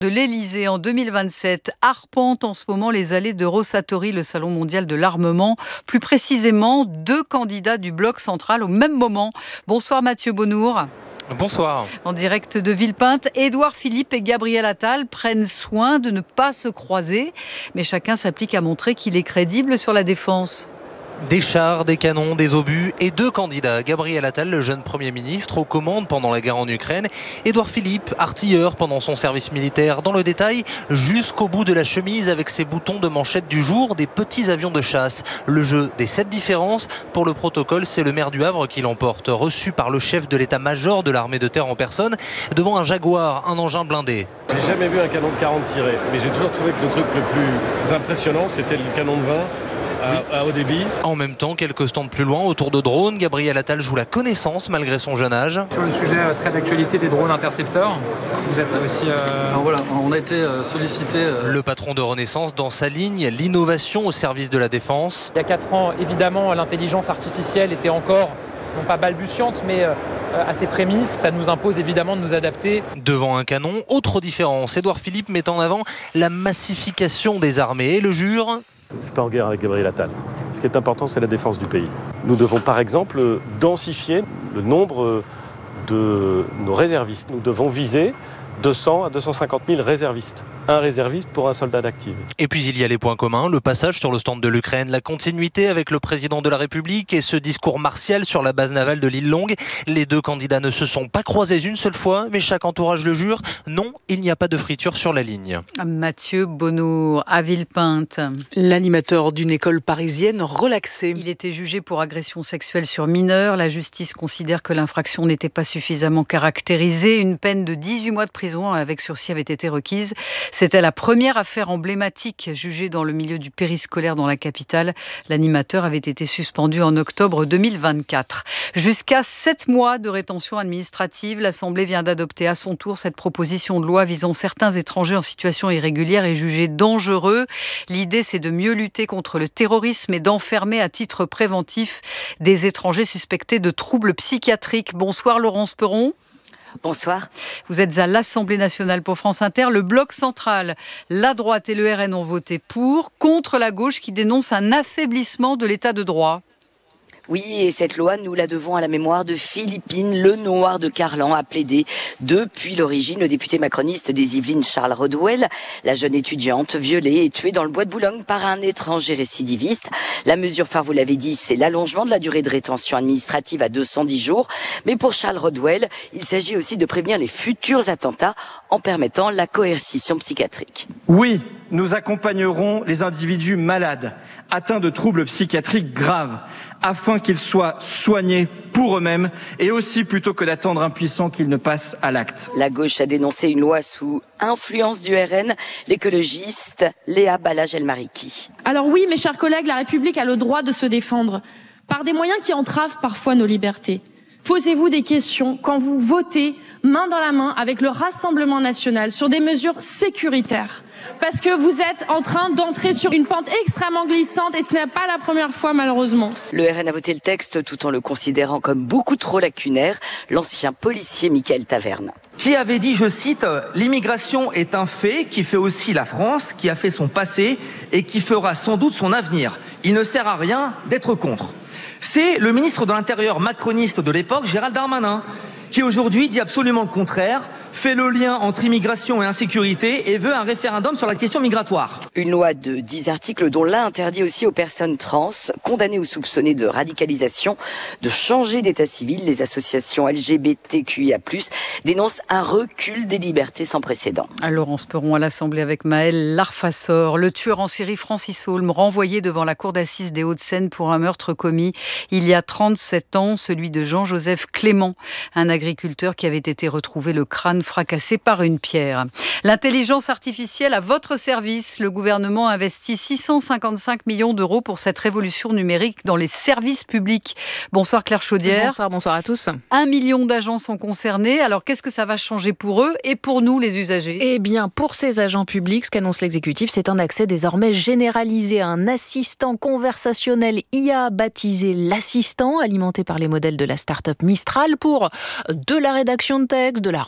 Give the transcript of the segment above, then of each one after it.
de l'Elysée en 2027 arpente en ce moment les allées d'Eurosatory, le salon mondial de l'armement. Plus précisément, 2 candidats du bloc central au même moment. Bonsoir Mathieu Bonnour. Bonsoir. En direct de Villepinte, Édouard Philippe et Gabriel Attal prennent soin de ne pas se croiser, mais chacun s'applique à montrer qu'il est crédible sur la défense. Des chars, des canons, des obus et 2 candidats. Gabriel Attal, le jeune Premier ministre, aux commandes pendant la guerre en Ukraine. Édouard Philippe, artilleur pendant son service militaire. Dans le détail, jusqu'au bout de la chemise avec ses boutons de manchette du jour, des petits avions de chasse. Le jeu des 7 différences. Pour le protocole, c'est le maire du Havre qui l'emporte. Reçu par le chef de l'état-major de l'armée de terre en personne, devant un Jaguar, un engin blindé. J'ai jamais vu un canon de 40 tiré, mais j'ai toujours trouvé que le truc le plus impressionnant, c'était le canon de 20. À haut débit. En même temps, quelques stands plus loin, autour de drones, Gabriel Attal joue la connaissance malgré son jeune âge. Sur le sujet très d'actualité des drones intercepteurs, vous êtes aussi... Alors voilà, on a été sollicité... Le patron de Renaissance dans sa ligne, l'innovation au service de la défense. Il y a 4 ans, évidemment, l'intelligence artificielle était encore, non pas balbutiante, mais à ses prémices. Ça nous impose évidemment de nous adapter. Devant un canon, autre différence. Édouard Philippe met en avant la massification des armées et le jure... Je ne suis pas en guerre avec Gabriel Attal. Ce qui est important, c'est la défense du pays. Nous devons par exemple densifier le nombre de nos réservistes. Nous devons viser 200 à 250 000 réservistes. Un réserviste pour un soldat d'active. Et puis il y a les points communs, le passage sur le stand de l'Ukraine, la continuité avec le président de la République et ce discours martial sur la base navale de l'île Longue. Les 2 candidats ne se sont pas croisés une seule fois, mais chaque entourage le jure. Non, il n'y a pas de friture sur la ligne. Mathieu Bonnour à Villepinte. L'animateur d'une école parisienne relaxé. Il était jugé pour agression sexuelle sur mineur. La justice considère que l'infraction n'était pas suffisamment caractérisée. Une peine de 18 mois de prison avec sursis avait été requise. C'était la première affaire emblématique jugée dans le milieu du périscolaire dans la capitale. L'animateur avait été suspendu en octobre 2024. Jusqu'à 7 mois de rétention administrative. L'Assemblée vient d'adopter à son tour cette proposition de loi visant certains étrangers en situation irrégulière et jugés dangereux. L'idée, c'est de mieux lutter contre le terrorisme et d'enfermer à titre préventif des étrangers suspectés de troubles psychiatriques. Bonsoir Laurence Perron. Bonsoir. Vous êtes à l'Assemblée nationale pour France Inter. Le bloc central, la droite et le RN ont voté pour, contre la gauche qui dénonce un affaiblissement de l'état de droit. Oui, et cette loi, nous la devons à la mémoire de Philippine Lenoir de Carlan, a plaidé depuis l'origine le député macroniste des Yvelines Charles Rodwell, la jeune étudiante violée et tuée dans le bois de Boulogne par un étranger récidiviste. La mesure phare, vous l'avez dit, c'est l'allongement de la durée de rétention administrative à 210 jours. Mais pour Charles Rodwell, il s'agit aussi de prévenir les futurs attentats en permettant la coercition psychiatrique. Oui, nous accompagnerons les individus malades, atteints de troubles psychiatriques graves, afin qu'ils soient soignés pour eux-mêmes et aussi plutôt que d'attendre impuissants qu'ils ne passent à l'acte. La gauche a dénoncé une loi sous influence du RN, l'écologiste Léa Balage-Elmariki. Alors oui, mes chers collègues, la République a le droit de se défendre par des moyens qui entravent parfois nos libertés. Posez-vous des questions quand vous votez main dans la main avec le Rassemblement national sur des mesures sécuritaires. Parce que vous êtes en train d'entrer sur une pente extrêmement glissante et ce n'est pas la première fois malheureusement. Le RN a voté le texte tout en le considérant comme beaucoup trop lacunaire. L'ancien policier Mickaël Taverne. Qui avait dit, je cite, « L'immigration est un fait qui fait aussi la France, qui a fait son passé et qui fera sans doute son avenir. Il ne sert à rien d'être contre. » C'est le ministre de l'Intérieur macroniste de l'époque, Gérald Darmanin, qui aujourd'hui dit absolument le contraire, fait le lien entre immigration et insécurité et veut un référendum sur la question migratoire. Une loi de 10 articles dont l'un interdit aussi aux personnes trans, condamnées ou soupçonnées de radicalisation, de changer d'état civil. Les associations LGBTQIA+, dénoncent un recul des libertés sans précédent. Laurence Perron à l'Assemblée avec Maël Larfassor. Le tueur en série Francis Holm, renvoyé devant la cour d'assises des Hauts-de-Seine pour un meurtre commis il y a 37 ans, celui de Jean-Joseph Clément, un agriculteur qui avait été retrouvé le crâne fracassé par une pierre. L'intelligence artificielle à votre service. Le gouvernement investit 655 millions d'euros pour cette révolution numérique dans les services publics. Bonsoir Claire Chaudière. Bonsoir à tous. 1 million d'agents sont concernés. Alors qu'est-ce que ça va changer pour eux et pour nous les usagers ? Eh bien, pour ces agents publics, ce qu'annonce l'exécutif, c'est un accès désormais généralisé à un assistant conversationnel IA baptisé l'assistant, alimenté par les modèles de la start-up Mistral pour de la rédaction de texte, de la reformulation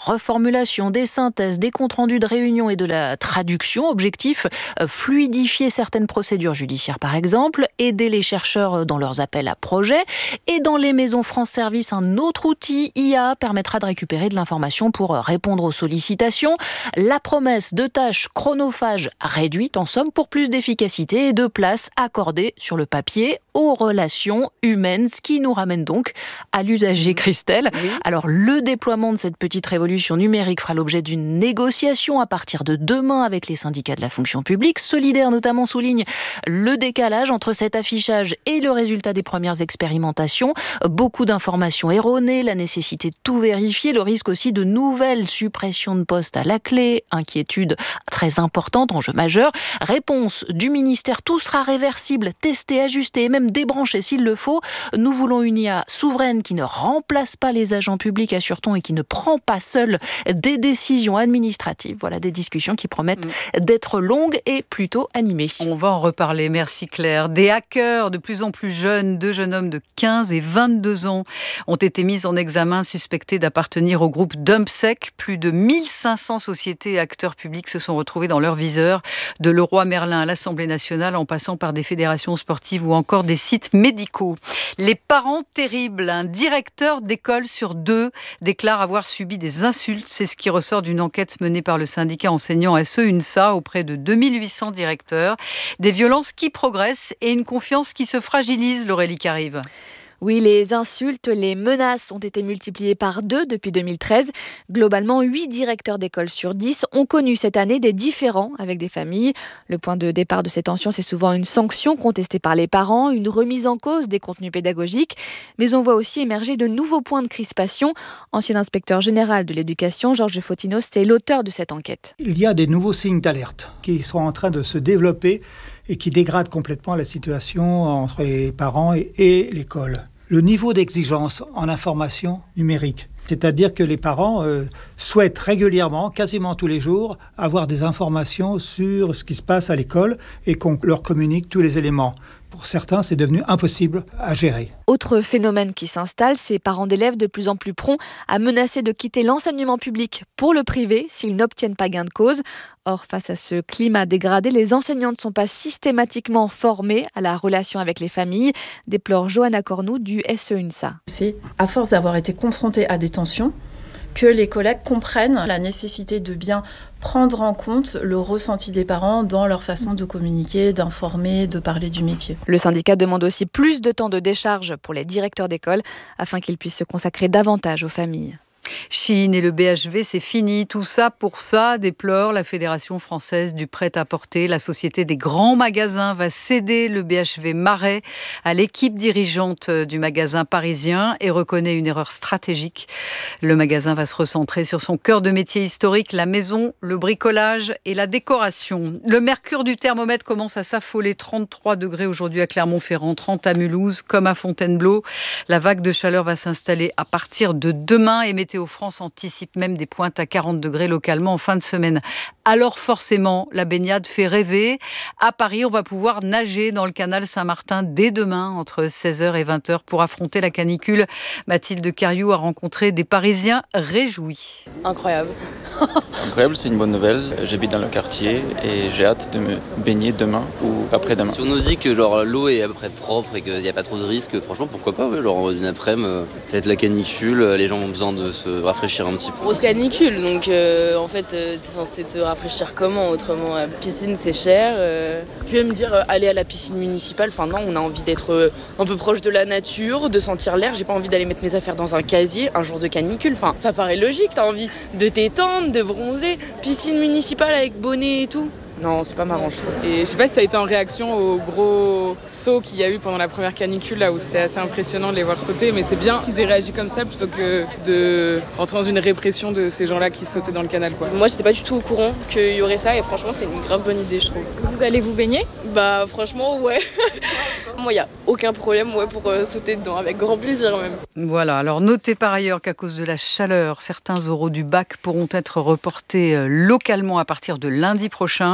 formulations, des synthèses, des comptes rendus de réunion et de la traduction. Objectif, fluidifier certaines procédures judiciaires par exemple, aider les chercheurs dans leurs appels à projets. Et dans les maisons France Service, un autre outil IA permettra de récupérer de l'information pour répondre aux sollicitations. La promesse de tâches chronophages réduites, en somme, pour plus d'efficacité et de place accordée sur le papier aux relations humaines, ce qui nous ramène donc à l'usager, Christelle. Oui. Alors, le déploiement de cette petite révolution numérique fera l'objet d'une négociation à partir de demain avec les syndicats de la fonction publique. Solidaires notamment souligne le décalage entre cet affichage et le résultat des premières expérimentations. Beaucoup d'informations erronées, la nécessité de tout vérifier, le risque aussi de nouvelles suppressions de postes à la clé, inquiétude très importante, enjeu majeur. Réponse du ministère, tout sera réversible, testé, ajusté et même débranché s'il le faut. Nous voulons une IA souveraine qui ne remplace pas les agents publics, assure-t-on, et qui ne prend pas seule des décisions administratives. Voilà des discussions qui promettent d'être longues et plutôt animées. On va en reparler, merci Claire. Des hackers de plus en plus jeunes, 2 jeunes hommes de 15 et 22 ans ont été mis en examen, suspectés d'appartenir au groupe DumpSec. Plus de 1500 sociétés et acteurs publics se sont retrouvés dans leur viseur, de Leroy Merlin à l'Assemblée nationale, en passant par des fédérations sportives ou encore des sites médicaux. Les parents terribles, un directeur d'école sur 2 déclare avoir subi des insultes. C'est ce qui ressort d'une enquête menée par le syndicat enseignant SE-UNSA auprès de 2800 directeurs. Des violences qui progressent et une confiance qui se fragilise, Laurélie Carive. Oui, les insultes, les menaces ont été multipliées par 2 depuis 2013. Globalement, 8 directeurs d'école sur 10 ont connu cette année des différends avec des familles. Le point de départ de ces tensions, c'est souvent une sanction contestée par les parents, une remise en cause des contenus pédagogiques. Mais on voit aussi émerger de nouveaux points de crispation. Ancien inspecteur général de l'éducation, Georges Fotinos, c'est l'auteur de cette enquête. Il y a des nouveaux signes d'alerte qui sont en train de se développer et qui dégradent complètement la situation entre les parents et l'école. Le niveau d'exigence en information numérique. C'est-à-dire que les parents souhaitent régulièrement, quasiment tous les jours, avoir des informations sur ce qui se passe à l'école et qu'on leur communique tous les éléments. Pour certains, c'est devenu impossible à gérer. Autre phénomène qui s'installe, ces parents d'élèves de plus en plus prompts à menacer de quitter l'enseignement public pour le privé s'ils n'obtiennent pas gain de cause. Or, face à ce climat dégradé, les enseignants ne sont pas systématiquement formés à la relation avec les familles, déplore Johanna Cornou du SE-UNSA. C'est à force d'avoir été confrontés à des tensions que les collègues comprennent la nécessité de bien prendre en compte le ressenti des parents dans leur façon de communiquer, d'informer, de parler du métier. Le syndicat demande aussi plus de temps de décharge pour les directeurs d'école afin qu'ils puissent se consacrer davantage aux familles. Chine et le BHV, c'est fini. Tout ça pour ça, déplore la Fédération française du prêt-à-porter. La société des grands magasins va céder le BHV Marais à l'équipe dirigeante du magasin parisien et reconnaît une erreur stratégique. Le magasin va se recentrer sur son cœur de métier historique, la maison, le bricolage et la décoration. Le mercure du thermomètre commence à s'affoler. 33 degrés aujourd'hui à Clermont-Ferrand, 30 à Mulhouse, comme à Fontainebleau. La vague de chaleur va s'installer à partir de demain et Météo France anticipe même des pointes à 40 degrés localement en fin de semaine. Alors forcément, la baignade fait rêver. À Paris, on va pouvoir nager dans le canal Saint-Martin dès demain entre 16h et 20h pour affronter la canicule. Mathilde Cariou a rencontré des Parisiens réjouis. Incroyable. Incroyable, c'est une bonne nouvelle. J'habite dans le quartier et j'ai hâte de me baigner demain ou après-demain. Si on nous dit que l'eau est à peu près propre et qu'il n'y a pas trop de risques, franchement pourquoi pas, une après-midi, ça va être la canicule, les gens ont besoin de se rafraîchir un petit peu. Grosse canicule, donc en fait t'es censé te rafraîchir comment autrement? La piscine c'est cher. Tu veux me dire aller à la piscine municipale, enfin non, on a envie d'être un peu proche de la nature, de sentir l'air, j'ai pas envie d'aller mettre mes affaires dans un casier un jour de canicule, enfin ça paraît logique, t'as envie de t'étendre, de bronzer, piscine municipale avec bonnet et tout. Non, c'est pas marrant, je trouve. Et je sais pas si ça a été en réaction au gros saut qu'il y a eu pendant la première canicule, là où c'était assez impressionnant de les voir sauter, mais c'est bien qu'ils aient réagi comme ça plutôt que de rentrer dans une répression de ces gens-là qui sautaient dans le canal, quoi. Moi, j'étais pas du tout au courant qu'il y aurait ça, et franchement, c'est une grave bonne idée, je trouve. Vous allez vous baigner? Bah, franchement, ouais. Moi, il n'y a aucun problème pour sauter dedans, avec grand plaisir même. Voilà, alors notez par ailleurs qu'à cause de la chaleur, certains oraux du bac pourront être reportés localement à partir de lundi prochain.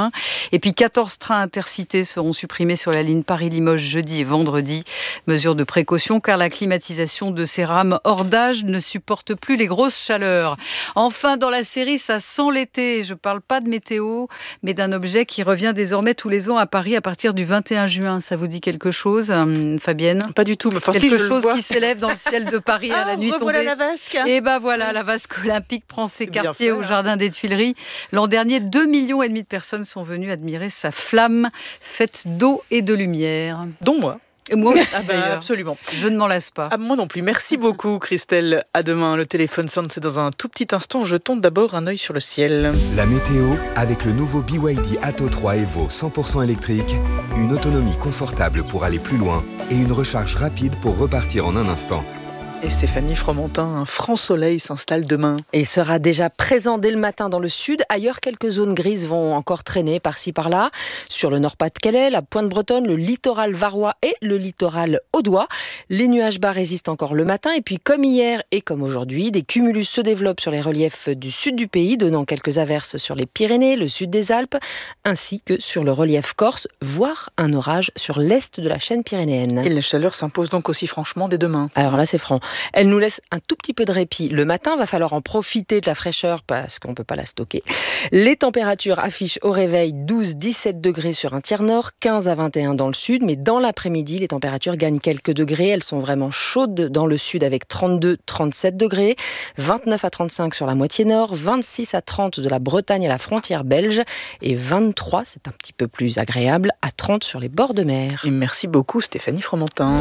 prochain. Et puis 14 trains intercités seront supprimés sur la ligne Paris-Limoges jeudi et vendredi. Mesure de précaution car la climatisation de ces rames hors d'âge ne supporte plus les grosses chaleurs. Enfin, dans la série, ça sent l'été. Je ne parle pas de météo, mais d'un objet qui revient désormais tous les ans à Paris à partir du 21 juin. Ça vous dit quelque chose, Fabienne ? Pas du tout, mais quelque chose qui s'élève dans le ciel de Paris à la nuit tombée. Voilà la vasque. Et voilà, la vasque olympique prend ses quartiers au jardin des Tuileries. L'an dernier, 2,5 millions de personnes sont venues admirer sa flamme faite d'eau et de lumière. Dont moi. Et moi aussi, d'ailleurs. Absolument. Je ne m'en lasse pas. Moi non plus. Merci beaucoup, Christelle. À demain. Le téléphone sonne, c'est dans un tout petit instant. Jetons d'abord un œil sur le ciel. La météo avec le nouveau BYD Atto 3 Evo 100% électrique. Une autonomie confortable pour aller plus loin et une recharge rapide pour repartir en un instant. Et Stéphanie Fromentin, un franc soleil s'installe demain. Et il sera déjà présent dès le matin dans le sud. Ailleurs, quelques zones grises vont encore traîner par-ci par-là. Sur le Nord-Pas-de-Calais, la Pointe-Bretonne, le littoral varois et le littoral audois. Les nuages bas résistent encore le matin. Et puis, comme hier et comme aujourd'hui, des cumulus se développent sur les reliefs du sud du pays, donnant quelques averses sur les Pyrénées, le sud des Alpes, ainsi que sur le relief corse, voire un orage sur l'est de la chaîne pyrénéenne. Et la chaleur s'impose donc aussi franchement dès demain. Alors là, c'est franc. Elle nous laisse un tout petit peu de répit. Le matin, va falloir en profiter de la fraîcheur parce qu'on ne peut pas la stocker. Les températures affichent au réveil 12-17 degrés sur un tiers nord, 15 à 21 dans le sud. Mais dans l'après-midi, les températures gagnent quelques degrés. Elles sont vraiment chaudes dans le sud avec 32-37 degrés, 29 à 35 sur la moitié nord, 26 à 30 de la Bretagne à la frontière belge et 23, c'est un petit peu plus agréable, à 30 sur les bords de mer. Et merci beaucoup Stéphanie Fromentin.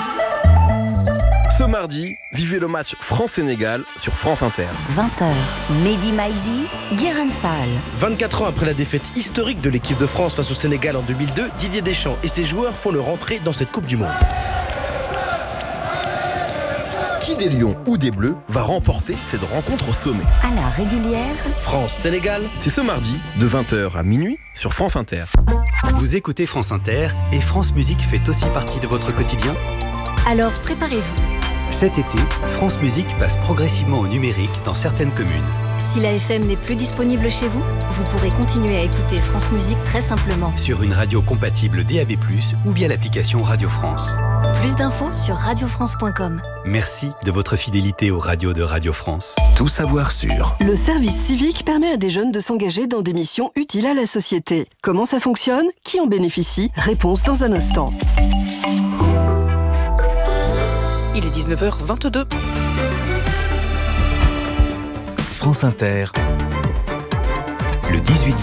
Ce mardi, vivez le match France-Sénégal sur France Inter. 20h, Mehdi Maizi, Guérin Fall. 24 ans après la défaite historique de l'équipe de France face au Sénégal en 2002, Didier Deschamps et ses joueurs font leur entrée dans cette Coupe du Monde. Qui des Lions ou des Bleus va remporter cette rencontre au sommet? À la régulière, France-Sénégal, c'est ce mardi de 20h à minuit sur France Inter. Vous écoutez France Inter et France Musique fait aussi partie de votre quotidien? Alors préparez-vous. Cet été, France Musique passe progressivement au numérique dans certaines communes. Si la FM n'est plus disponible chez vous, vous pourrez continuer à écouter France Musique très simplement. Sur une radio compatible DAB+, ou via l'application Radio France. Plus d'infos sur radiofrance.com. Merci de votre fidélité aux radios de Radio France. Tout savoir sur. Le service civique permet à des jeunes de s'engager dans des missions utiles à la société. Comment ça fonctionne? Qui en bénéficie? Réponse dans un instant. Il est 19h22. France Inter, le 18-20,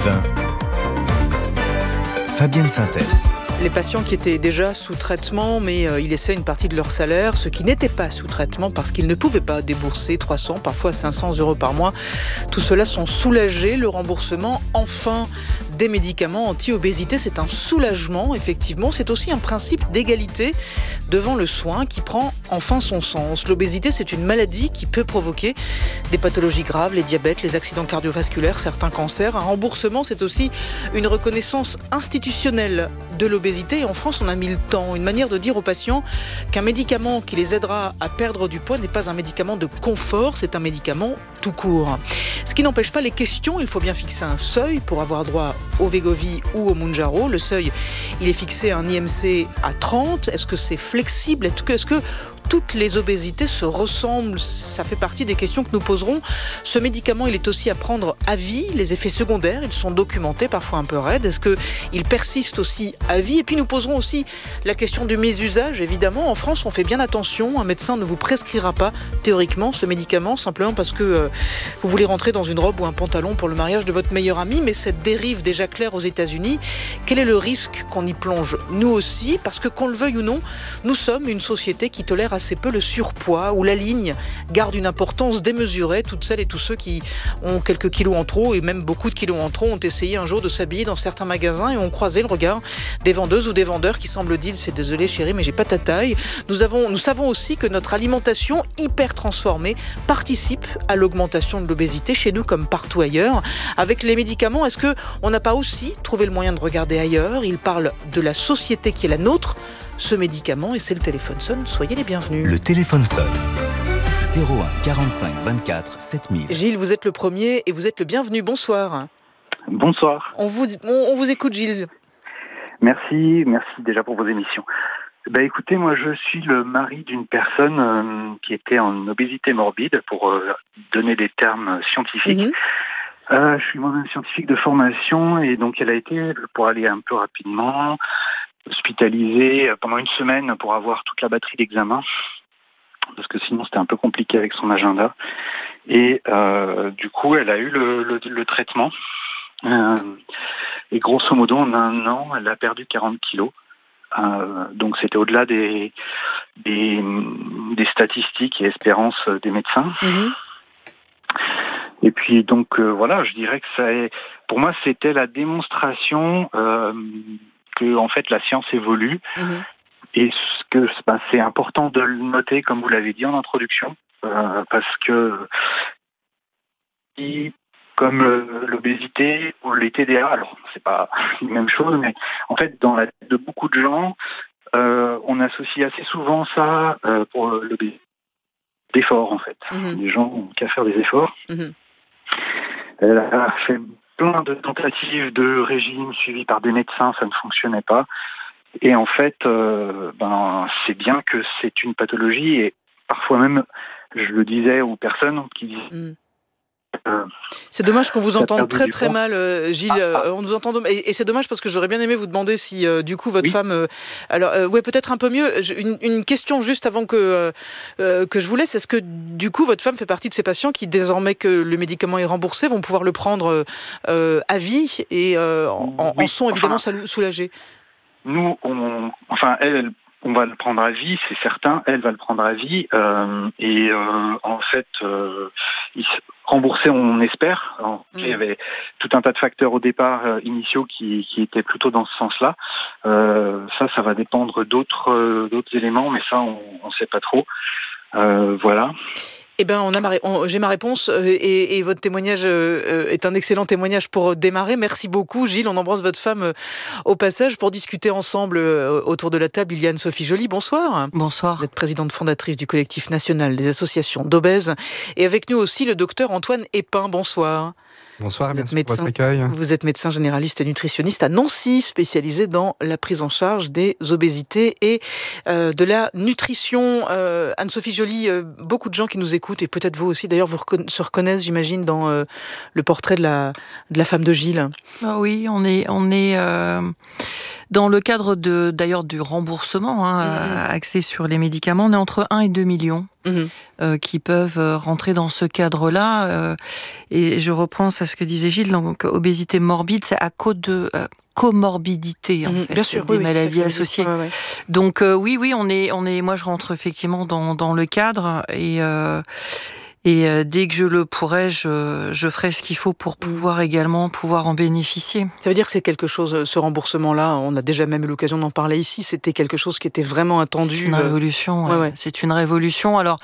Fabienne Synthèse. Les patients qui étaient déjà sous traitement, mais ils laissaient une partie de leur salaire, ceux qui n'étaient pas sous traitement parce qu'ils ne pouvaient pas débourser 300, parfois 500 euros par mois. Tout cela sont soulagés. Le remboursement, enfin, des médicaments anti-obésité, c'est un soulagement, effectivement. C'est aussi un principe d'égalité devant le soin qui prend enfin son sens. L'obésité, c'est une maladie qui peut provoquer des pathologies graves, les diabètes, les accidents cardiovasculaires, certains cancers. Un remboursement, c'est aussi une reconnaissance institutionnelle de l'obésité. Et en France, on a mis le temps, une manière de dire aux patients qu'un médicament qui les aidera à perdre du poids n'est pas un médicament de confort, c'est un médicament tout court. Ce qui n'empêche pas les questions, il faut bien fixer un seuil pour avoir droit au Wegovy ou au Mounjaro. Le seuil, il est fixé à un IMC à 30. Est-ce que c'est flexible? Est-ce que toutes les obésités se ressemblent? Ça fait partie des questions que nous poserons. Ce médicament, il est aussi à prendre à vie. Les effets secondaires, ils sont documentés, parfois un peu raides. Est-ce qu'ils persistent aussi à vie? Et puis nous poserons aussi la question du mésusage, évidemment. En France, on fait bien attention. Un médecin ne vous prescrira pas, théoriquement, ce médicament, simplement parce que vous voulez rentrer dans une robe ou un pantalon pour le mariage de votre meilleur ami. Mais cette dérive déjà claire aux États-Unis, quel est le risque qu'on y plonge nous aussi? Parce que qu'on le veuille ou non, nous sommes une société qui tolère assez peu le surpoids, où la ligne garde une importance démesurée. Toutes celles et tous ceux qui ont quelques kilos en trop, et même beaucoup de kilos en trop, ont essayé un jour de s'habiller dans certains magasins et ont croisé le regard des vendeuses ou des vendeurs qui semblent dire: c'est désolé chérie, mais j'ai pas ta taille. Nous savons aussi que notre alimentation hyper transformée participe à l'augmentation de l'obésité chez nous comme partout ailleurs. Avec les médicaments, est-ce qu'on n'a pas aussi trouvé le moyen de regarder ailleurs? Il parle de la société qui est la nôtre, ce médicament, et c'est le téléphone sonne. Soyez les bienvenus. Le téléphone sonne. 01 45 24 7000. Gilles, vous êtes le premier et vous êtes le bienvenu. Bonsoir. Bonsoir. On vous écoute, Gilles. Merci déjà pour vos émissions. Écoutez, moi je suis le mari d'une personne qui était en obésité morbide, pour donner des termes scientifiques. Je suis moi-même scientifique de formation, et donc elle a été, pour aller un peu rapidement, hospitalisée pendant une semaine pour avoir toute la batterie d'examen, parce que sinon c'était un peu compliqué avec son agenda. Et du coup, elle a eu le traitement. Et grosso modo, en 1 an, elle a perdu 40 kilos. Donc c'était au-delà des statistiques et espérances des médecins. Et puis donc voilà, je dirais que pour moi c'était la démonstration que en fait la science évolue, et que c'est important de le noter, comme vous l'avez dit en introduction, parce que comme l'obésité ou les TDA, alors c'est pas la même chose, mais en fait dans la tête de beaucoup de gens, on associe assez souvent ça pour l'obésité d'efforts, en fait. Les gens n'ont qu'à faire des efforts. Elle a fait plein de tentatives de régime suivies par des médecins, ça ne fonctionnait pas. Et en fait, c'est bien que c'est une pathologie, et parfois même, je le disais aux personnes qui disaient... C'est dommage qu'on vous entende très mal, Gilles. On nous entend et c'est dommage, parce que j'aurais bien aimé vous demander si du coup votre femme. Peut-être un peu mieux. Une question juste avant que je vous laisse. Est-ce que du coup votre femme fait partie de ces patients qui, désormais que le médicament est remboursé, vont pouvoir le prendre à vie et en sont évidemment soulagés? Nous, elle, on va le prendre à vie, c'est certain. Elle va le prendre à vie, et en fait, remboursé, on espère. Il y avait tout un tas de facteurs au départ initiaux qui étaient plutôt dans ce sens-là. Ça va dépendre d'autres éléments, mais ça, on ne sait pas trop. Voilà. Eh bien, j'ai ma réponse, et votre témoignage est un excellent témoignage pour démarrer. Merci beaucoup, Gilles. On embrasse votre femme au passage. Pour discuter ensemble autour de la table, il y a Anne-Sophie Joly. Bonsoir. Bonsoir. Vous êtes présidente fondatrice du collectif national des associations d'obèses. Et avec nous aussi le docteur Antoine Épin. Bonsoir. Bonsoir, merci pour votre accueil. Vous êtes médecin généraliste et nutritionniste à Nancy, spécialisé dans la prise en charge des obésités et de la nutrition. Anne-Sophie Joly, beaucoup de gens qui nous écoutent, et peut-être vous aussi d'ailleurs, se reconnaissent, j'imagine, dans le portrait de la femme de Gilles. Oui, on est dans le cadre d'ailleurs du remboursement axé sur les médicaments. On est entre 1 et 2 millions. Qui peuvent rentrer dans ce cadre-là. Et je reprends à ce que disait Gilles, donc obésité morbide, c'est à cause de comorbidité, en fait, bien sûr, des maladies associées. Ouais. Donc oui, on est. Moi, je rentre effectivement dans le cadre, et dès que je le pourrai, je ferai ce qu'il faut pour pouvoir en bénéficier. Ça veut dire que c'est quelque chose, ce remboursement-là, on a déjà même eu l'occasion d'en parler ici, c'était quelque chose qui était vraiment attendu. C'est une révolution, ouais. C'est une révolution. Alors,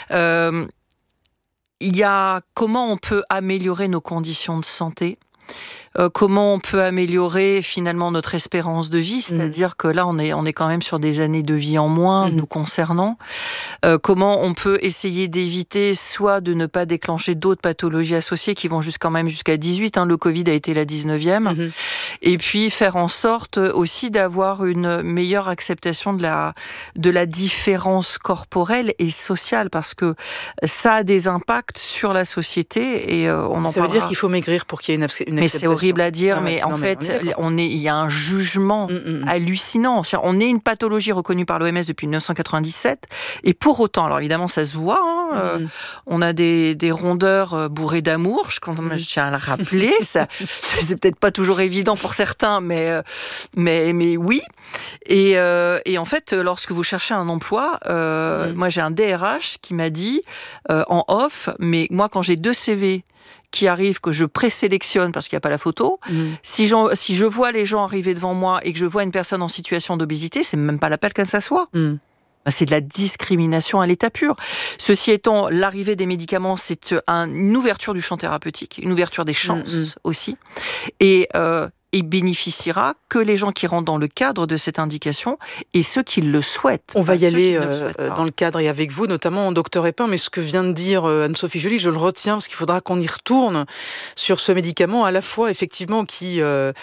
il y a comment on peut améliorer nos conditions de santé, comment on peut améliorer finalement notre espérance de vie, c'est-à-dire que là on est quand même sur des années de vie en moins nous concernant. Comment on peut essayer d'éviter soit de ne pas déclencher d'autres pathologies associées qui vont quand même jusqu'à 18, le Covid a été la 19e, et puis faire en sorte aussi d'avoir une meilleure acceptation de la différence corporelle et sociale, parce que ça a des impacts sur la société, et on en Ça veut dire qu'il faut maigrir pour qu'il y ait une acceptation. Mais c'est horrible à dire, il y a un jugement hallucinant. On est une pathologie reconnue par l'OMS depuis 1997, et pour autant, alors évidemment ça se voit, on a des rondeurs bourrées d'amour, je tiens à le rappeler, ça c'est peut-être pas toujours évident pour certains, mais oui. Et en fait, lorsque vous cherchez un emploi, moi j'ai un DRH qui m'a dit en off, mais moi quand j'ai 2 CV qui arrivent, que je présélectionne parce qu'il n'y a pas la photo, si je vois les gens arriver devant moi et que je vois une personne en situation d'obésité, c'est même pas la peine qu'elle s'assoie. C'est de la discrimination à l'état pur. Ceci étant, l'arrivée des médicaments, c'est une ouverture du champ thérapeutique, une ouverture des chances aussi. Et il bénéficiera que les gens qui rentrent dans le cadre de cette indication et ceux qui le souhaitent. On va y aller dans le cadre et avec vous, notamment Dr Epin, mais ce que vient de dire Anne-Sophie Joly, je le retiens parce qu'il faudra qu'on y retourne sur ce médicament à la fois effectivement qui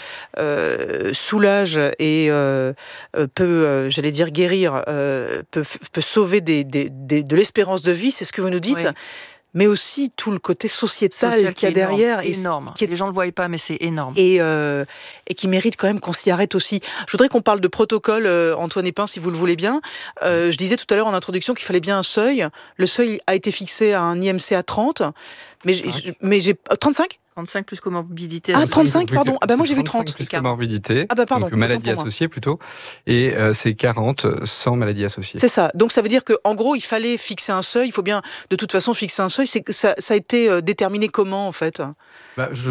soulage et peut, j'allais dire guérir, peut sauver de l'espérance de vie, c'est ce que vous nous dites. Oui. Mais aussi tout le côté sociétal qu'il y a derrière. Énorme. Les gens ne le voient pas, mais c'est énorme. Et qui mérite quand même qu'on s'y arrête aussi. Je voudrais qu'on parle de protocole, Antoine Epin, si vous le voulez bien. Je disais tout à l'heure en introduction qu'il fallait bien un seuil. Le seuil a été fixé à un IMC à 30. Mais j'ai 35 35 plus comorbidité. Ah, 35, pardon. Ah bah moi j'ai vu 30. Plus comorbidité, ah bah pardon, donc maladie associée plutôt, et c'est 40 sans maladie associée. C'est ça. Donc ça veut dire qu'en gros, il fallait fixer un seuil. Il faut bien, de toute façon, fixer un seuil. Ça a été déterminé comment, en fait? Je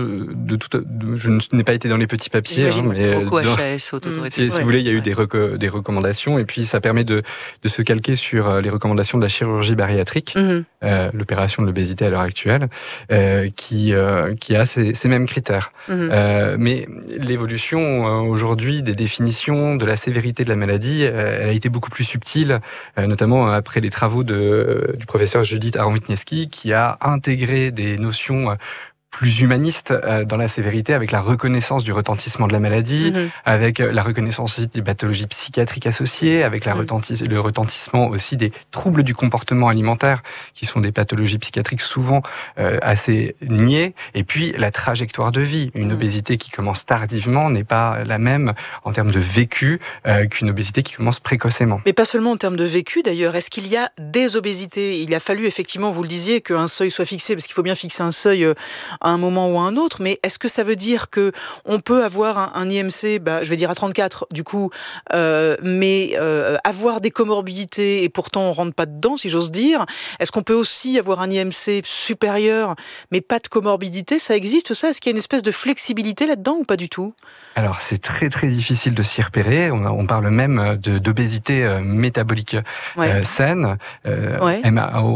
n'ai pas été dans les petits papiers. Mais au QHS, si vous voulez, il y a eu des recommandations, et puis ça permet de se calquer sur les recommandations de la chirurgie bariatrique, l'opération de l'obésité à l'heure actuelle, qui a ces mêmes critères. Mais l'évolution aujourd'hui des définitions de la sévérité de la maladie, elle a été beaucoup plus subtile, notamment après les travaux du professeur Judith Aron-Witniewski, qui a intégré des notions plus humaniste dans la sévérité, avec la reconnaissance du retentissement de la maladie, avec la reconnaissance aussi des pathologies psychiatriques associées, avec le retentissement aussi des troubles du comportement alimentaire, qui sont des pathologies psychiatriques souvent assez niées, et puis la trajectoire de vie. Une obésité qui commence tardivement n'est pas la même en termes de vécu qu'une obésité qui commence précocement. Mais pas seulement en termes de vécu d'ailleurs, est-ce qu'il y a des obésités? Il a fallu effectivement, vous le disiez, qu'un seuil soit fixé, parce qu'il faut bien fixer un seuil à un moment ou à un autre, mais est-ce que ça veut dire que on peut avoir un IMC, je vais dire à 34 du coup, mais avoir des comorbidités et pourtant on rentre pas dedans, si j'ose dire? Est-ce qu'on peut aussi avoir un IMC supérieur mais pas de comorbidité? Ça existe ça? Est-ce qu'il y a une espèce de flexibilité là-dedans ou pas du tout? Alors c'est très très difficile de s'y repérer. On parle même d'obésité métabolique saine, MAO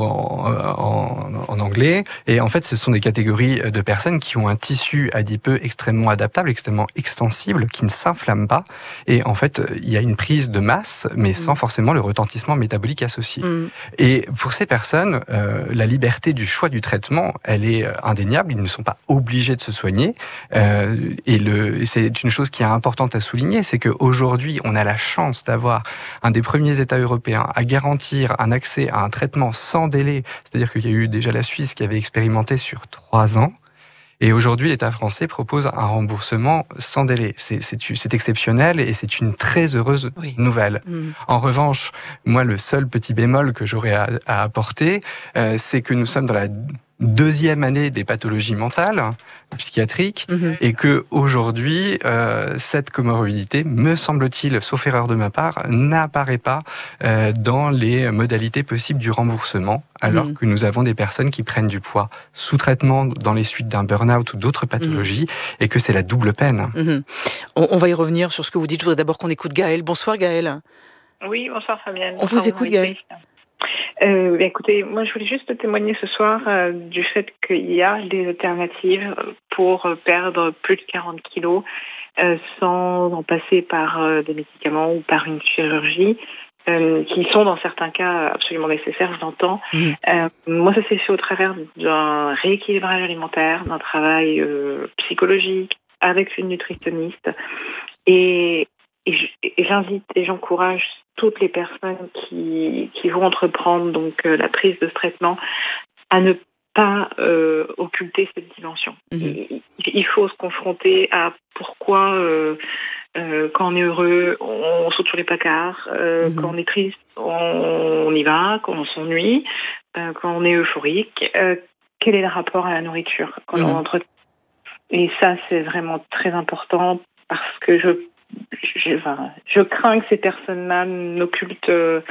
en anglais, et en fait ce sont des catégories de personnes qui ont un tissu adipeux extrêmement adaptable, extrêmement extensible, qui ne s'inflamme pas. Et en fait, il y a une prise de masse, mais sans forcément le retentissement métabolique associé. Et pour ces personnes, la liberté du choix du traitement, elle est indéniable. Ils ne sont pas obligés de se soigner. Et c'est une chose qui est importante à souligner, c'est qu'aujourd'hui, on a la chance d'avoir un des premiers États européens à garantir un accès à un traitement sans délai. C'est-à-dire qu'il y a eu déjà la Suisse qui avait expérimenté sur 3 ans. Et aujourd'hui, l'État français propose un remboursement sans délai. C'est exceptionnel et c'est une très heureuse nouvelle. En revanche, moi, le seul petit bémol que j'aurais à apporter, c'est que nous sommes dans la 2e année des pathologies mentales, psychiatriques, et que aujourd'hui, cette comorbidité, me semble-t-il, sauf erreur de ma part, n'apparaît pas dans les modalités possibles du remboursement, alors que nous avons des personnes qui prennent du poids sous traitement dans les suites d'un burn-out ou d'autres pathologies, et que c'est la double peine. On va y revenir sur ce que vous dites. Je voudrais d'abord qu'on écoute Gaëlle. Bonsoir Gaëlle. Oui, bonsoir Fabienne. On vous écoute Gaëlle. Écoutez, moi je voulais juste témoigner ce soir du fait qu'il y a des alternatives pour perdre plus de 40 kilos sans en passer par des médicaments ou par une chirurgie. Qui sont dans certains cas absolument nécessaires, je l'entends. Moi, ça s'est fait au travers d'un rééquilibrage alimentaire, d'un travail psychologique avec une nutritionniste. Et j'invite et j'encourage toutes les personnes qui vont entreprendre donc la prise de ce traitement à ne pas occulter cette dimension. Il faut se confronter à pourquoi quand on est heureux, on saute sur les placards, quand on est triste, on y va, quand on s'ennuie, quand on est euphorique, quel est le rapport à la nourriture quand on entretient. Et ça, c'est vraiment très important parce que je crains que ces personnes-là n'occultent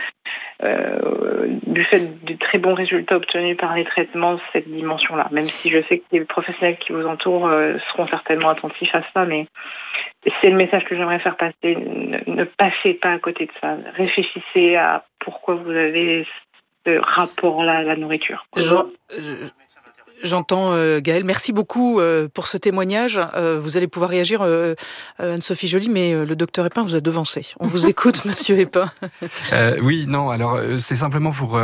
du fait du très bons résultats obtenus par les traitements cette dimension-là, même si je sais que les professionnels qui vous entourent seront certainement attentifs à ça, mais c'est le message que j'aimerais faire passer. Ne passez pas à côté de ça. Réfléchissez à pourquoi vous avez ce rapport-là à la nourriture. J'entends Gaëlle. Merci beaucoup pour ce témoignage. Vous allez pouvoir réagir, Anne-Sophie Joly, mais le docteur Epin vous a devancé. On vous écoute, monsieur Epin. Oui, non, alors c'est simplement pour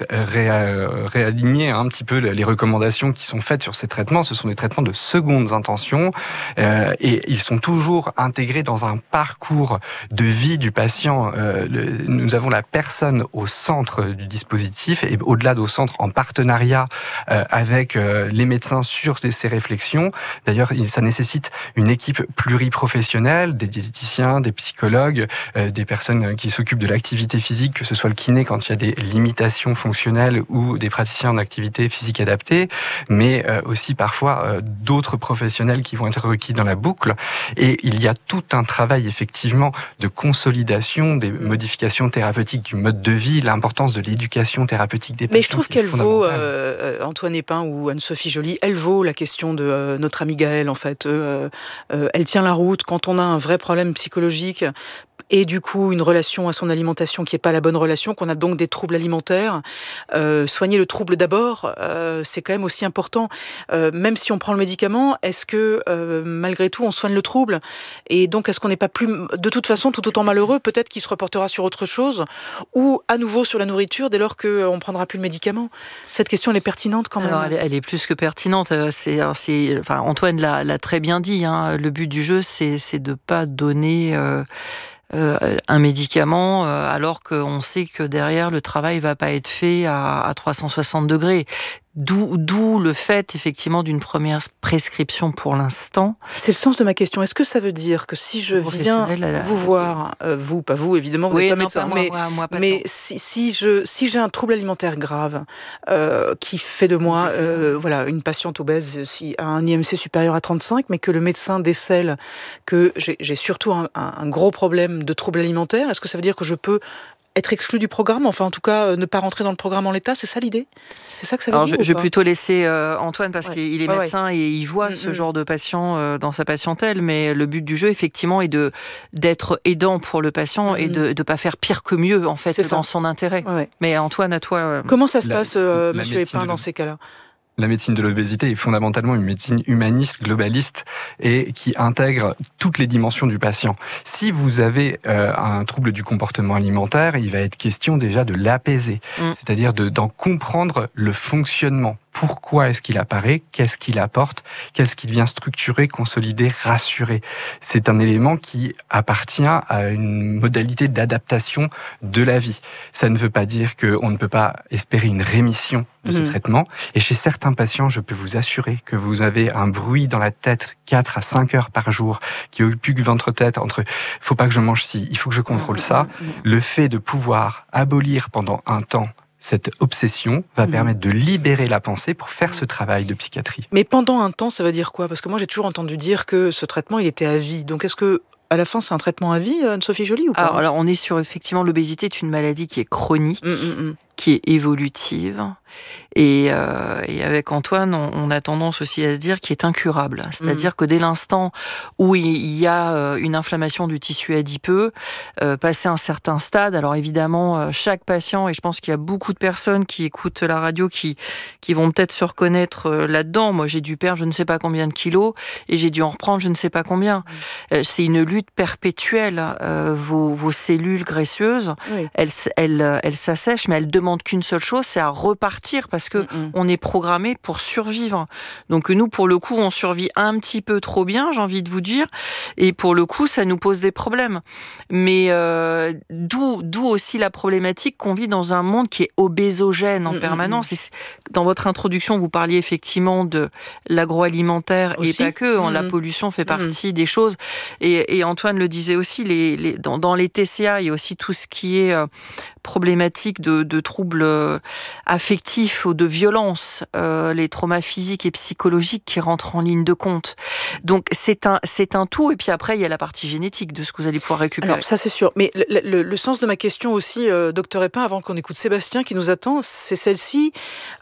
réaligner un petit peu les recommandations qui sont faites sur ces traitements. Ce sont des traitements de secondes intentions et ils sont toujours intégrés dans un parcours de vie du patient. Nous avons la personne au centre du dispositif et au-delà au centre en partenariat avec les médecins sur ces réflexions. D'ailleurs, ça nécessite une équipe pluriprofessionnelle, des diététiciens, des psychologues, des personnes qui s'occupent de l'activité physique, que ce soit le kiné quand il y a des limitations fonctionnelles ou des praticiens en activité physique adaptée, mais aussi parfois d'autres professionnels qui vont être requis dans la boucle. Et il y a tout un travail effectivement de consolidation des modifications thérapeutiques du mode de vie, l'importance de l'éducation thérapeutique des patients. Mais je trouve qu'elle vaut, Antoine Epin ou Anne-Sophie Joly, elle vaut la question de notre amie Gaëlle en fait. Elle tient la route quand on a un vrai problème psychologique et du coup une relation à son alimentation qui n'est pas la bonne relation, qu'on a donc des troubles alimentaires. Soigner le trouble d'abord, c'est quand même aussi important. Même si on prend le médicament, est-ce que malgré tout on soigne le trouble? Et donc est-ce qu'on n'est pas plus, de toute façon, tout autant malheureux, peut-être qu'il se reportera sur autre chose, ou à nouveau sur la nourriture dès lors qu'on ne prendra plus le médicament? Cette question elle est pertinente quand même. Alors, elle est plus que pertinente. Antoine l'a très bien dit. Le but du jeu, c'est de ne pas donner un médicament alors qu'on sait que derrière le travail va pas être fait à 360 degrés. D'où le fait, effectivement, d'une première prescription pour l'instant. C'est le sens de ma question. Est-ce que ça veut dire que si je viens vous voir, vous, pas vous, évidemment, vous n'êtes pas médecin, mais si j'ai un trouble alimentaire grave qui fait de moi une patiente obèse à un IMC supérieur à 35, mais que le médecin décèle que j'ai surtout un gros problème de trouble alimentaire, est-ce que ça veut dire que je peux être exclu du programme, enfin en tout cas ne pas rentrer dans le programme en l'état, c'est ça l'idée? C'est ça que ça veut dire? Je vais plutôt laisser Antoine parce qu'il est médecin et il voit ce genre de patient dans sa patientèle, mais le but du jeu effectivement est d'être aidant pour le patient et de ne pas faire pire que mieux en fait dans son intérêt. Mais Antoine, à toi. Comment ça se passe, monsieur Epin, dans ces cas-là? La médecine de l'obésité est fondamentalement une médecine humaniste, globaliste et qui intègre toutes les dimensions du patient. Si vous avez un trouble du comportement alimentaire, il va être question déjà de l'apaiser, c'est-à-dire d'en comprendre le fonctionnement. Pourquoi est-ce qu'il apparaît? Qu'est-ce qu'il apporte? Qu'est-ce qu'il vient structurer, consolider, rassurer? C'est un élément qui appartient à une modalité d'adaptation de la vie. Ça ne veut pas dire qu'on ne peut pas espérer une rémission de ce traitement. Et chez certains patients, je peux vous assurer que vous avez un bruit dans la tête 4 à 5 heures par jour qui occupe ventre-tête entre « faut pas que je mange ci, il faut que je contrôle ça ». Le fait de pouvoir abolir pendant un temps cette obsession va permettre de libérer la pensée pour faire ce travail de psychiatrie. Mais pendant un temps, ça veut dire quoi? Parce que moi, j'ai toujours entendu dire que ce traitement, il était à vie. Donc, est-ce que à la fin, c'est un traitement à vie, Anne-Sophie Joly, ou pas? Alors, on est sur, effectivement, l'obésité est une maladie qui est chronique, qui est évolutive. Et avec Antoine, on a tendance aussi à se dire qu'il est incurable. C'est-à-dire que dès l'instant où il y a une inflammation du tissu adipeux, passé un certain stade, alors évidemment, chaque patient, et je pense qu'il y a beaucoup de personnes qui écoutent la radio qui vont peut-être se reconnaître là-dedans. Moi, j'ai dû perdre je ne sais pas combien de kilos et j'ai dû en reprendre je ne sais pas combien. C'est une lutte perpétuelle. Vos cellules graisseuses, elles s'assèchent, mais elles demandent qu'une seule chose, c'est à repartir parce que on est programmé pour survivre. Donc nous, pour le coup, on survit un petit peu trop bien, j'ai envie de vous dire, et pour le coup, ça nous pose des problèmes. Mais d'où aussi la problématique qu'on vit dans un monde qui est obésogène en permanence. Et dans votre introduction, vous parliez effectivement de l'agroalimentaire aussi. Et pas que. La pollution fait partie des choses. Et Antoine le disait aussi, dans les TCA, il y a aussi tout ce qui est problématique de troubles affectifs ou de violences, les traumas physiques et psychologiques qui rentrent en ligne de compte. Donc c'est un tout, et puis après il y a la partie génétique de ce que vous allez pouvoir récupérer. Alors ça c'est sûr, mais le sens de ma question aussi, docteur Epin, avant qu'on écoute Sébastien qui nous attend, c'est celle-ci.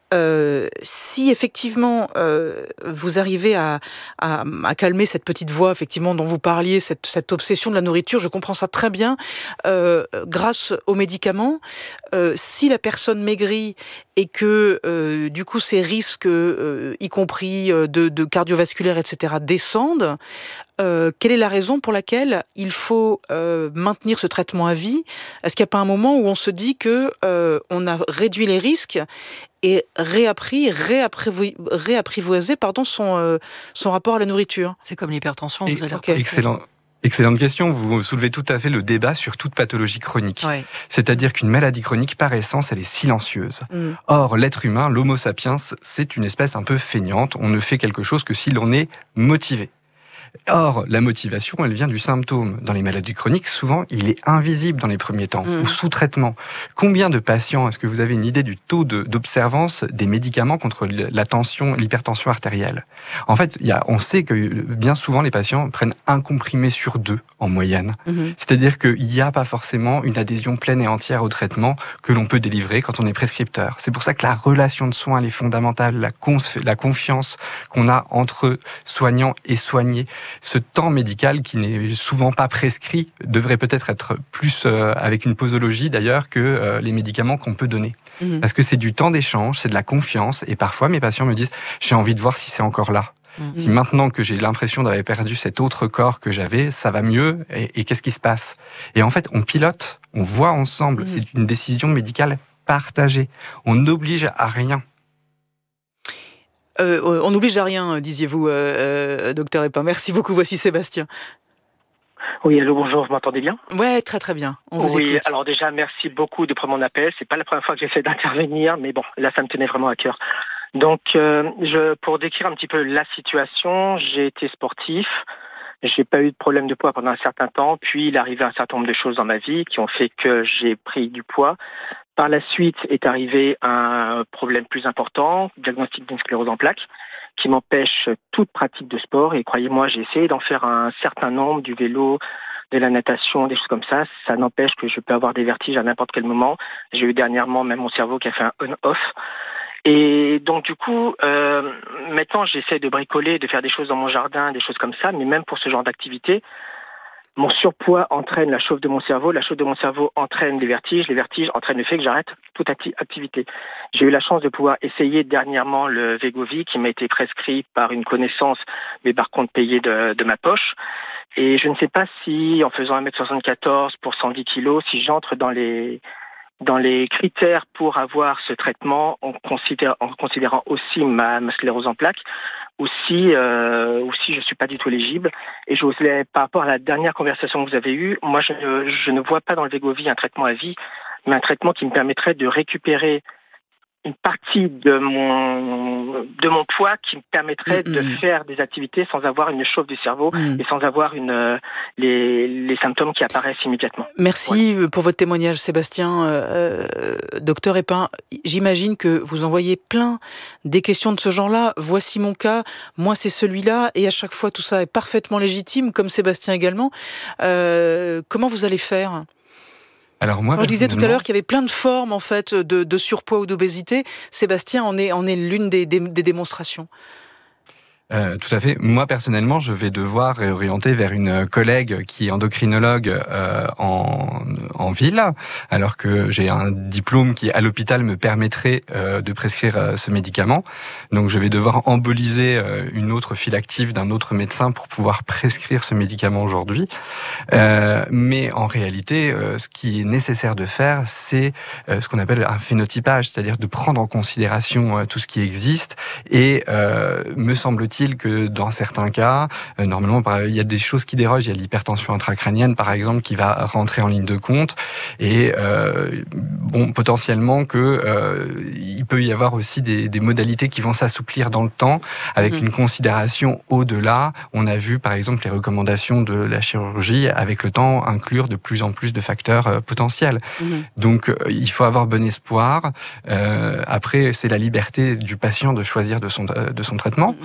si effectivement vous arrivez à calmer cette petite voix effectivement dont vous parliez, cette obsession de la nourriture, je comprends ça très bien, grâce aux médicaments, si la personne maigrit et que du coup ces risques, y compris de cardiovasculaire, etc., descendent, quelle est la raison pour laquelle il faut maintenir ce traitement à vie? Est-ce qu'il n'y a pas un moment où on se dit que on a réduit les risques et réapprivoisé son rapport à la nourriture? C'est comme l'hypertension, vous allez Excellente question. Vous soulevez tout à fait le débat sur toute pathologie chronique. Ouais. C'est-à-dire qu'une maladie chronique, par essence, elle est silencieuse. Or, l'être humain, l'homo sapiens, c'est une espèce un peu feignante. On ne fait quelque chose que si l'on est motivé. Or, la motivation, elle vient du symptôme. Dans les maladies chroniques, souvent, il est invisible dans les premiers temps, ou sous traitement. Combien de patients, est-ce que vous avez une idée du taux d'observance des médicaments contre la tension, l'hypertension artérielle? En fait, on sait que bien souvent, les patients prennent un comprimé sur 2 en moyenne. C'est-à-dire qu'il n'y a pas forcément une adhésion pleine et entière au traitement que l'on peut délivrer quand on est prescripteur. C'est pour ça que la relation de soins, elle est fondamentale, la confiance qu'on a entre soignants et soignés. Ce temps médical qui n'est souvent pas prescrit devrait peut-être être plus avec une posologie d'ailleurs que les médicaments qu'on peut donner. Parce que c'est du temps d'échange, c'est de la confiance et parfois mes patients me disent « j'ai envie de voir si c'est encore là ». Si maintenant que j'ai l'impression d'avoir perdu cet autre corps que j'avais, ça va mieux et qu'est-ce qui se passe? Et en fait, on pilote, on voit ensemble, c'est une décision médicale partagée. On n'oblige à rien. On n'oblige à rien, disiez-vous, docteur Epin. Merci beaucoup, voici Sébastien. Oui, allô, bonjour, vous m'entendez bien? Ouais, très très bien, on vous écoute. Alors déjà, merci beaucoup de prendre mon appel. C'est pas la première fois que j'essaie d'intervenir, mais bon, là, ça me tenait vraiment à cœur. Donc, pour décrire un petit peu la situation, j'ai été sportif, j'ai pas eu de problème de poids pendant un certain temps, puis il est arrivé un certain nombre de choses dans ma vie qui ont fait que j'ai pris du poids. Par la suite est arrivé un problème plus important, diagnostic d'une sclérose en plaques, qui m'empêche toute pratique de sport. Et croyez-moi, j'ai essayé d'en faire un certain nombre, du vélo, de la natation, des choses comme ça. Ça n'empêche que je peux avoir des vertiges à n'importe quel moment. J'ai eu dernièrement même mon cerveau qui a fait un on-off. Et donc du coup, maintenant j'essaie de bricoler, de faire des choses dans mon jardin, des choses comme ça. Mais même pour ce genre d'activité, mon surpoids entraîne la chauffe de mon cerveau entraîne les vertiges entraînent le fait que j'arrête toute activité. J'ai eu la chance de pouvoir essayer dernièrement le Wegovy qui m'a été prescrit par une connaissance, mais par contre payé de ma poche. Et je ne sais pas si, en faisant 1m74 pour 110 kg, si j'entre dans les critères pour avoir ce traitement en considérant aussi ma sclérose en plaques, ou si je suis pas du tout éligible. Et je voulais, par rapport à la dernière conversation que vous avez eue, moi je ne vois pas dans le Wegovy un traitement à vie, mais un traitement qui me permettrait de récupérer une partie de mon poids qui me permettrait de faire des activités sans avoir une chauffe du cerveau et sans avoir les symptômes qui apparaissent immédiatement. Merci pour votre témoignage, Sébastien. Docteur Epin, j'imagine que vous envoyez plein des questions de ce genre-là. Voici mon cas, moi c'est celui-là, et à chaque fois tout ça est parfaitement légitime, comme Sébastien également. Comment vous allez faire ? Alors moi, quand je disais tout à l'heure qu'il y avait plein de formes en fait de surpoids ou d'obésité, Sébastien en est l'une des démonstrations. Tout à fait. Moi, personnellement, je vais devoir réorienter vers une collègue qui est endocrinologue en ville, alors que j'ai un diplôme qui, à l'hôpital, me permettrait de prescrire ce médicament. Donc, je vais devoir emboliser une autre file active d'un autre médecin pour pouvoir prescrire ce médicament aujourd'hui. Mais en réalité, ce qui est nécessaire de faire, c'est ce qu'on appelle un phénotypage, c'est-à-dire de prendre en considération tout ce qui existe. Et me semble-t-il que dans certains cas, normalement, il y a des choses qui dérogent. Il y a l'hypertension intracrânienne, par exemple, qui va rentrer en ligne de compte. Et potentiellement il peut y avoir aussi des modalités qui vont s'assouplir dans le temps, avec une considération au-delà. On a vu, par exemple, les recommandations de la chirurgie, avec le temps, inclure de plus en plus de facteurs potentiels. Donc, il faut avoir bon espoir. Après, c'est la liberté du patient de choisir de son traitement. Donc,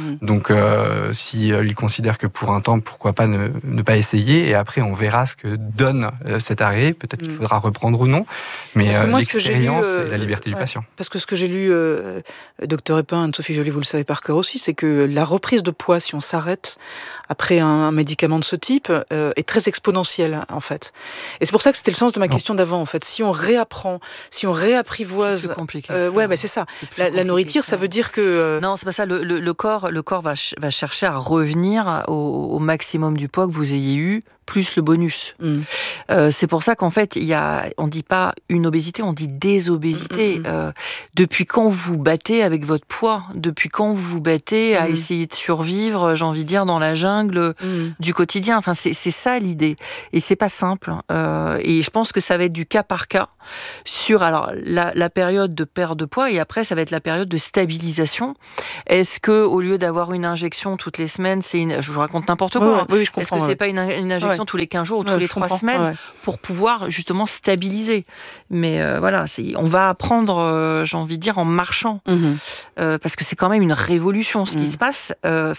Donc, s'il considère que pour un temps, pourquoi pas ne pas essayer, et après on verra ce que donne cet arrêt. Peut-être qu'il faudra reprendre ou non, mais l'expérience et la liberté du patient. Parce que ce que j'ai lu, Dr Epin, Anne-Sophie Joly, vous le savez par cœur aussi, c'est que la reprise de poids, si on s'arrête après un médicament de ce type, est très exponentielle, en fait. Et c'est pour ça que c'était le sens de ma question d'avant, en fait. Si on réapprend, si on réapprivoise... C'est plus compliqué. C'est ça. La nourriture, ça veut dire que... Non, c'est pas ça. Le corps va chercher à revenir au maximum du poids que vous ayez eu, plus le bonus. C'est pour ça qu'en fait, on dit pas une obésité, on dit des obésités. Depuis quand vous battez avec votre poids? Depuis quand vous battez à essayer de survivre, j'ai envie de dire, dans la jungle du quotidien? Enfin, c'est ça l'idée. Et c'est pas simple. Et je pense que ça va être du cas par cas sur la période de perte de poids, et après, ça va être la période de stabilisation. Est-ce que, au lieu d'avoir une injection toutes les semaines, je vous raconte n'importe quoi. Oui, je comprends. Est-ce que c'est pas une injection tous les 15 jours ou tous les 3 semaines pour pouvoir justement stabiliser? Mais on va apprendre, j'ai envie de dire, en marchant. Parce que c'est quand même une révolution ce qui se passe.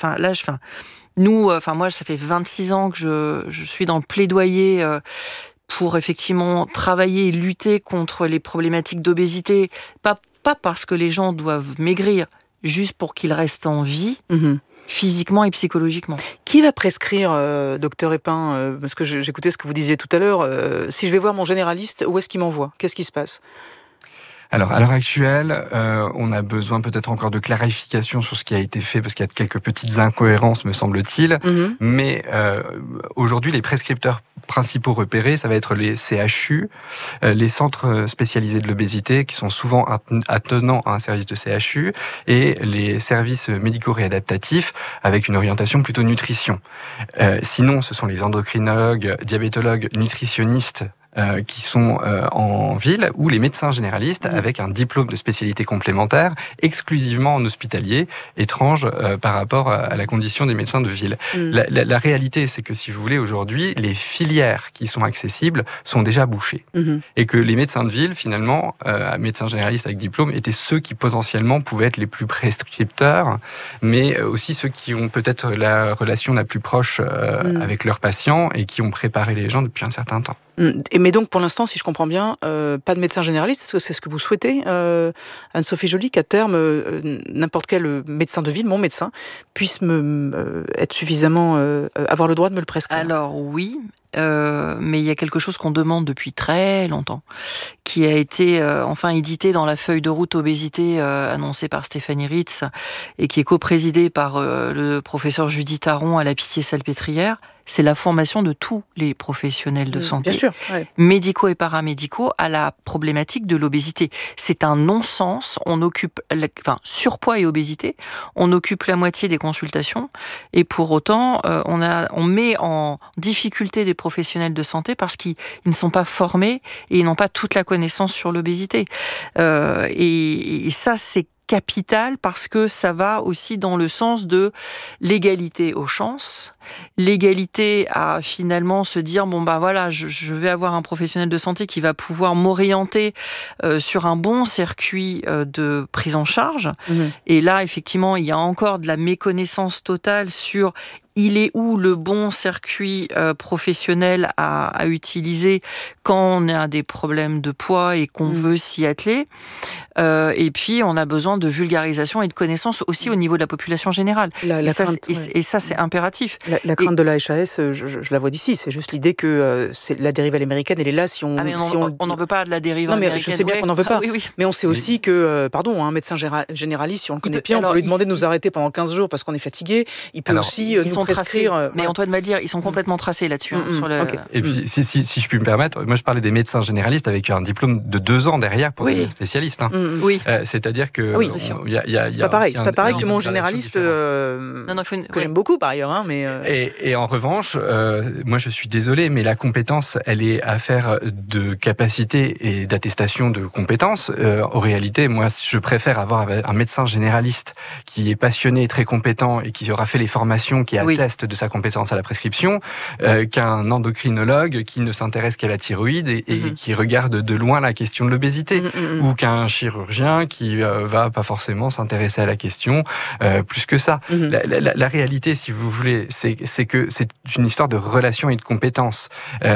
Moi, ça fait 26 ans que je suis dans le plaidoyer pour effectivement travailler et lutter contre les problématiques d'obésité. Pas parce que les gens doivent maigrir, juste pour qu'ils restent en vie. Physiquement et psychologiquement. Qui va prescrire, docteur Epin, parce que j'écoutais ce que vous disiez tout à l'heure, si je vais voir mon généraliste, où est-ce qu'il m'envoie? Qu'est-ce qui se passe? Alors, à l'heure actuelle, on a besoin peut-être encore de clarification sur ce qui a été fait, parce qu'il y a quelques petites incohérences, me semble-t-il. Mais aujourd'hui, les prescripteurs principaux repérés, ça va être les CHU, les centres spécialisés de l'obésité, qui sont souvent attenants à un service de CHU, et les services médicaux réadaptatifs, avec une orientation plutôt nutrition. Sinon, ce sont les endocrinologues, diabétologues, nutritionnistes, qui sont en ville, ou les médecins généralistes avec un diplôme de spécialité complémentaire exclusivement en hospitalier, étrange par rapport à la condition des médecins de ville. La réalité, c'est que si vous voulez, aujourd'hui, les filières qui sont accessibles sont déjà bouchées. Et que les médecins de ville, finalement, médecins généralistes avec diplôme, étaient ceux qui potentiellement pouvaient être les plus prescripteurs, mais aussi ceux qui ont peut-être la relation la plus proche avec leurs patients et qui ont préparé les gens depuis un certain temps. Mais donc, pour l'instant, si je comprends bien, pas de médecin généraliste, est-ce que c'est ce que vous souhaitez, Anne-Sophie Joly, qu'à terme, n'importe quel médecin de ville, mon médecin, puisse être suffisamment, avoir le droit de me le prescrire? Alors oui, mais il y a quelque chose qu'on demande depuis très longtemps, qui a été enfin édité dans la feuille de route obésité annoncée par Stéphanie Ritz et qui est coprésidée par le professeur Judith Aron à la Pitié-Salpêtrière. C'est la formation de tous les professionnels de santé, bien sûr, médicaux et paramédicaux, à la problématique de l'obésité. C'est un non-sens. On occupe, surpoids et obésité, on occupe la moitié des consultations, et pour autant, on met en difficulté des professionnels de santé parce qu'ils ne sont pas formés et ils n'ont pas toute la connaissance sur l'obésité. Et ça, c'est capital parce que ça va aussi dans le sens de l'égalité aux chances, l'égalité à finalement se dire je vais avoir un professionnel de santé qui va pouvoir m'orienter sur un bon circuit de prise en charge. Et là, effectivement, il y a encore de la méconnaissance totale sur il est où le bon circuit professionnel à utiliser quand on a des problèmes de poids et qu'on veut s'y atteler. Et puis, on a besoin de vulgarisation et de connaissances aussi au niveau de la population générale. Et ça, c'est impératif. La crainte de la HAS, je la vois d'ici. C'est juste l'idée que la dérive américaine, elle est là si on... on n'en veut pas de la dérive américaine. Je sais bien qu'on n'en veut pas. Oui. Mais on sait aussi que, un médecin généraliste, si on le connaît bien, on peut lui demander de nous arrêter pendant 15 jours parce qu'on est fatigué. Il peut aussi nous prescrire... Mais Antoine m'a dit, ils sont complètement tracés là-dessus. Et puis, si je puis me permettre, moi je parlais des médecins généralistes avec un diplôme de 2 ans derrière pour devenir spécialiste. Oui. C'est-à-dire que c'est pas pareil que mon généraliste que j'aime beaucoup par ailleurs, mais Et en revanche, moi je suis désolé, mais la compétence, elle est affaire de capacité et d'attestation de compétences. En réalité, moi je préfère avoir un médecin généraliste qui est passionné, très compétent et qui aura fait les formations qui attestent de sa compétence à la prescription, qu'un endocrinologue qui ne s'intéresse qu'à la thyroïde et qui regarde de loin la question de l'obésité, ou qu'un chirurgien qui va pas forcément s'intéresser à la question plus que ça. La réalité, si vous voulez, c'est que c'est une histoire de relation et de compétences.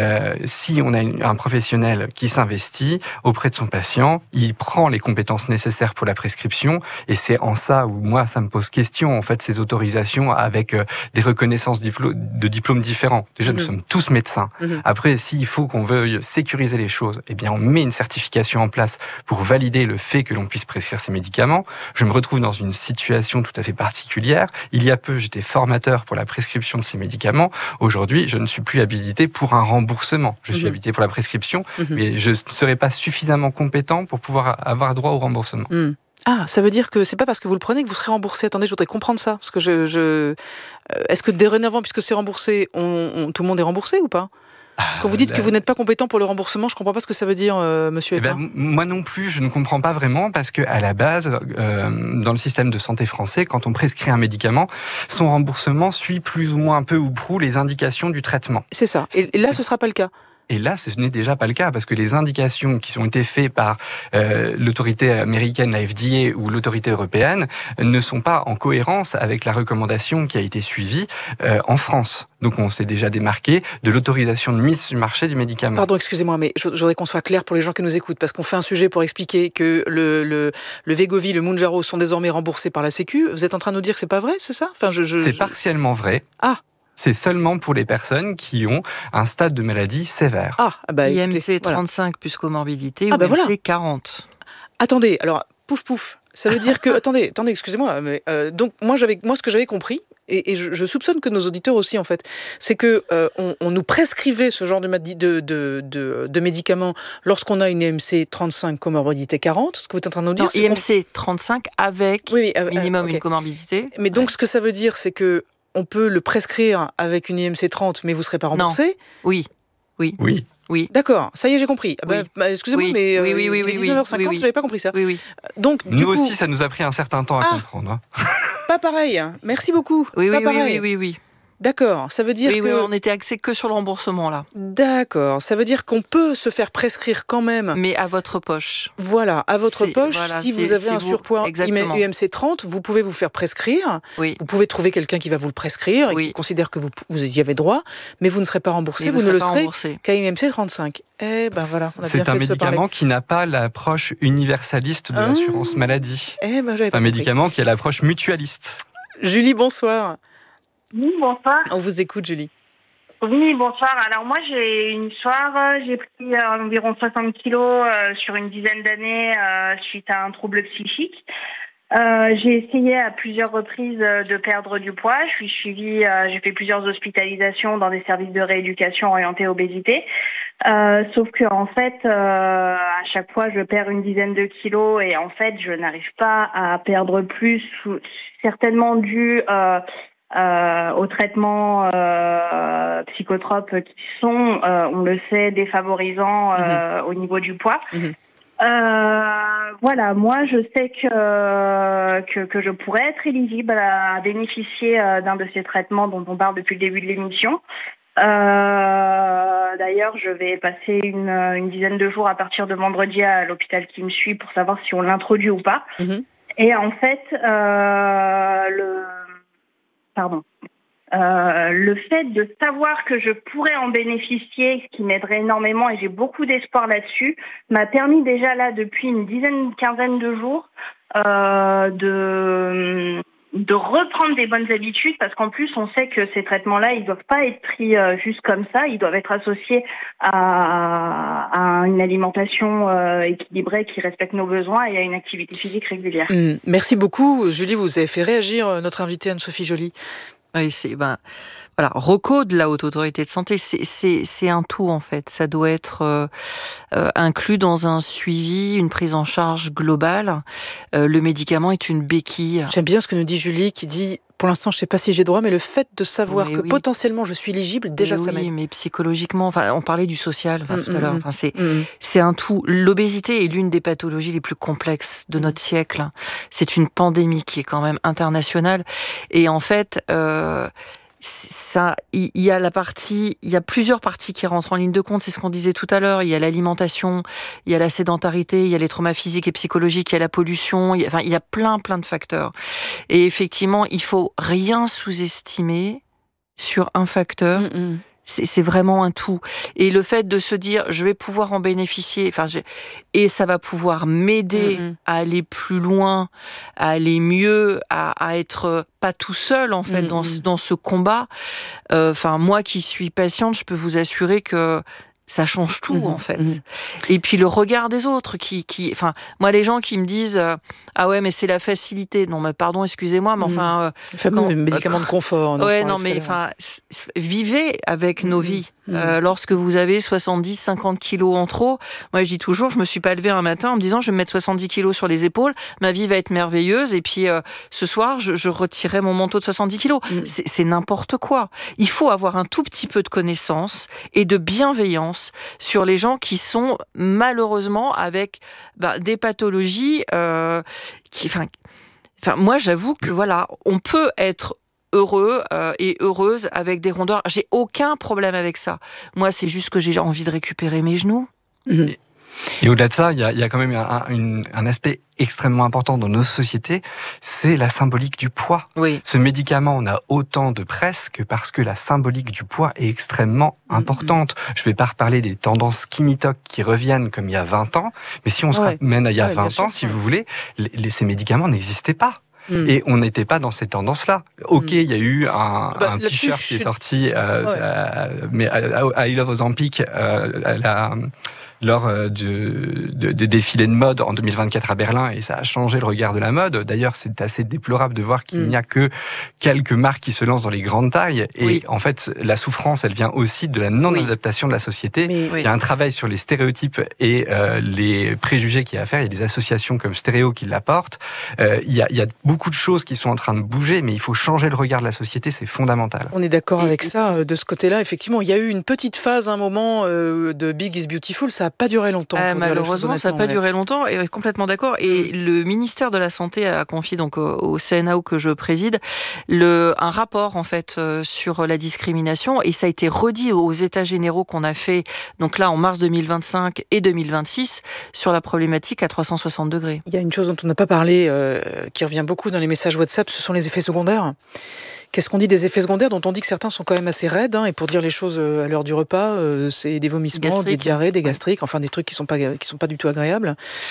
Si on a un professionnel qui s'investit auprès de son patient, il prend les compétences nécessaires pour la prescription, et c'est en ça où moi ça me pose question, en fait, ces autorisations avec des reconnaissances de diplômes différents. Déjà, nous sommes tous médecins. Après, s'il faut qu'on veuille sécuriser les choses, eh bien on met une certification en place pour valider le fait que l'on puisse prescrire ces médicaments. Je me retrouve dans une situation tout à fait particulière. Il y a peu, j'étais formateur pour la prescription de ces médicaments. Aujourd'hui, je ne suis plus habilité pour un remboursement. Je suis habilité pour la prescription, mais je ne serai pas suffisamment compétent pour pouvoir avoir droit au remboursement. Ah, ça veut dire que c'est pas parce que vous le prenez que vous serez remboursé. Attendez, je voudrais comprendre ça. Parce que est-ce que dorénavant, puisque c'est remboursé, tout le monde est remboursé ou pas ? Quand vous dites que vous n'êtes pas compétent pour le remboursement, je ne comprends pas ce que ça veut dire, monsieur Epin. Moi non plus, je ne comprends pas vraiment, parce qu'à la base, dans le système de santé français, quand on prescrit un médicament, son remboursement suit plus ou moins, peu ou prou, les indications du traitement. C'est ça. Et là, ce ne sera pas le cas. Et là, ce n'est déjà pas le cas, parce que les indications qui ont été faites par l'autorité américaine, la FDA, ou l'autorité européenne, ne sont pas en cohérence avec la recommandation qui a été suivie en France. Donc on s'est déjà démarqué de l'autorisation de mise sur le marché du médicament. Pardon, excusez-moi, mais je voudrais qu'on soit clair pour les gens qui nous écoutent, parce qu'on fait un sujet pour expliquer que le Wegovy, le Mounjaro sont désormais remboursés par la Sécu. Vous êtes en train de nous dire que c'est pas vrai, c'est ça ? C'est partiellement vrai. Ah. C'est seulement pour les personnes qui ont un stade de maladie sévère. IMC 35 plus comorbidité, ou IMC 40. Attendez, alors, pouf, ça veut dire que... attendez, excusez-moi, mais donc moi, ce que j'avais compris, et je soupçonne que nos auditeurs aussi, en fait, c'est que on nous prescrivait ce genre de médicaments lorsqu'on a une IMC 35 comorbidité 40, ce que vous êtes en train de nous dire. Non, IMC 35 avec minimum une comorbidité. Mais donc, ce que ça veut dire, c'est que on peut le prescrire avec une IMC 30, mais vous ne serez pas remboursé ? Non. Oui. D'accord, ça y est, j'ai compris. Excusez-moi, mais il est 19h50, je n'avais pas compris ça. Donc, nous aussi, ça nous a pris un certain temps à comprendre. Pas pareil. Merci beaucoup. Oui. D'accord, ça veut dire que... Oui, on était axé que sur le remboursement, là. D'accord, ça veut dire qu'on peut se faire prescrire quand même... Mais à votre poche. Voilà, à votre poche. Si vous avez un surpoids UMC 30, vous pouvez vous faire prescrire. Oui. Vous pouvez trouver quelqu'un qui va vous le prescrire et qui considère que vous y avez droit, mais vous ne serez pas remboursé, vous ne le serez qu'à UMC 35. Voilà, c'est un médicament qui n'a pas l'approche universaliste de l'assurance maladie. C'est un médicament qui a l'approche mutualiste. Julie, bonsoir. Oui, bonsoir. On vous écoute, Julie. Oui, bonsoir. Alors moi, j'ai une histoire. J'ai pris environ 60 kilos sur une dizaine d'années suite à un trouble psychique. J'ai essayé à plusieurs reprises de perdre du poids. Je suis suivie, j'ai fait plusieurs hospitalisations dans des services de rééducation orientés obésité. Sauf que en fait, à chaque fois, je perds une dizaine de kilos et en fait, je n'arrive pas à perdre plus, certainement dû aux traitements psychotropes qui sont, on le sait, défavorisants au niveau du poids. Voilà, moi je sais que je pourrais être éligible à bénéficier d'un de ces traitements dont on parle depuis le début de l'émission. D'ailleurs, je vais passer une dizaine de jours à partir de vendredi à l'hôpital qui me suit pour savoir si on l'introduit ou pas. Et en fait, le fait de savoir que je pourrais en bénéficier, ce qui m'aiderait énormément, et j'ai beaucoup d'espoir là-dessus, m'a permis déjà là depuis une quinzaine de jours de reprendre des bonnes habitudes, parce qu'en plus on sait que ces traitements-là, ils doivent pas être pris juste comme ça, ils doivent être associés à une alimentation équilibrée qui respecte nos besoins et à une activité physique régulière. Merci beaucoup, Julie, vous avez fait réagir notre invitée Anne-Sophie Joly. Oui, voilà, ROCO de la Haute Autorité de Santé, c'est un tout en fait. Ça doit être inclus dans un suivi, une prise en charge globale. Le médicament est une béquille. J'aime bien ce que nous dit Julie, qui dit pour l'instant, je ne sais pas si j'ai droit, mais le fait de savoir que potentiellement je suis éligible, déjà ça m'aide. Oui, mais psychologiquement, on parlait du social tout à l'heure. C'est un tout. L'obésité est l'une des pathologies les plus complexes de notre siècle. C'est une pandémie qui est quand même internationale. Et en fait, il y a plusieurs parties qui rentrent en ligne de compte. C'est ce qu'on disait tout à l'heure. Il y a l'alimentation, il y a la sédentarité, il y a les traumas physiques et psychologiques, il y a la pollution. Il y a plein de facteurs. Et effectivement, il faut rien sous-estimer sur un facteur. C'est vraiment un tout. Et le fait de se dire, je vais pouvoir en bénéficier, et ça va pouvoir m'aider à aller plus loin, à aller mieux, à être pas tout seul, en fait, dans ce combat. Moi qui suis patiente, je peux vous assurer que ça change tout, en fait. Et puis le regard des autres, moi, les gens qui me disent ah ouais, mais c'est la facilité. Non, mais pardon, excusez-moi, mais le médicament de confort. Vivez avec nos vies. Lorsque vous avez 70, 50 kilos en trop, moi je dis toujours, je me suis pas levée un matin en me disant je vais me mettre 70 kilos sur les épaules, ma vie va être merveilleuse, et puis ce soir je retirerai mon manteau de 70 kilos. C'est n'importe quoi. Il faut avoir un tout petit peu de connaissance et de bienveillance sur les gens qui sont malheureusement avec des pathologies moi j'avoue que on peut être heureux et heureuse avec des rondeurs. J'ai aucun problème avec ça. Moi, c'est juste que j'ai envie de récupérer mes genoux. Et au-delà de ça, il y a quand même un aspect extrêmement important dans nos sociétés, c'est la symbolique du poids. Oui. Ce médicament, on a autant de presse que parce que la symbolique du poids est extrêmement importante. Je ne vais pas reparler des tendances skinny talk qui reviennent comme il y a 20 ans, mais si on se ramène à il y a 20 ans, si vous voulez, ces médicaments n'existaient pas. Et on n'était pas dans ces tendances-là. Ok, il y a eu un t-shirt qui est sorti, mais I Love Ozempic, lors de défilés de mode en 2024 à Berlin, et ça a changé le regard de la mode. D'ailleurs, c'est assez déplorable de voir qu'il n'y a que quelques marques qui se lancent dans les grandes tailles. Et en fait, la souffrance, elle vient aussi de la non-adaptation de la société. Il y a un travail sur les stéréotypes et les préjugés qu'il y a à faire. Il y a des associations comme Stéréo qui l'apportent. Il y a beaucoup de choses qui sont en train de bouger, mais il faut changer le regard de la société, c'est fondamental. On est d'accord avec ça, de ce côté-là. Effectivement, il y a eu une petite phase, un moment de Big is Beautiful, ça n'a pas duré longtemps. Malheureusement, ça n'a pas duré longtemps, et complètement d'accord. Et le ministère de la Santé a confié donc au CNAO que je préside un rapport en fait sur la discrimination, et ça a été redit aux États généraux qu'on a fait donc là en mars 2025 et 2026 sur la problématique à 360 degrés. Il y a une chose dont on n'a pas parlé qui revient beaucoup dans les messages WhatsApp, ce sont les effets secondaires. Qu'est-ce qu'on dit des effets secondaires dont on dit que certains sont quand même assez raides, et pour dire les choses à l'heure du repas, c'est des vomissements, des diarrhées, des gastriques, enfin des trucs qui sont pas du tout agréables.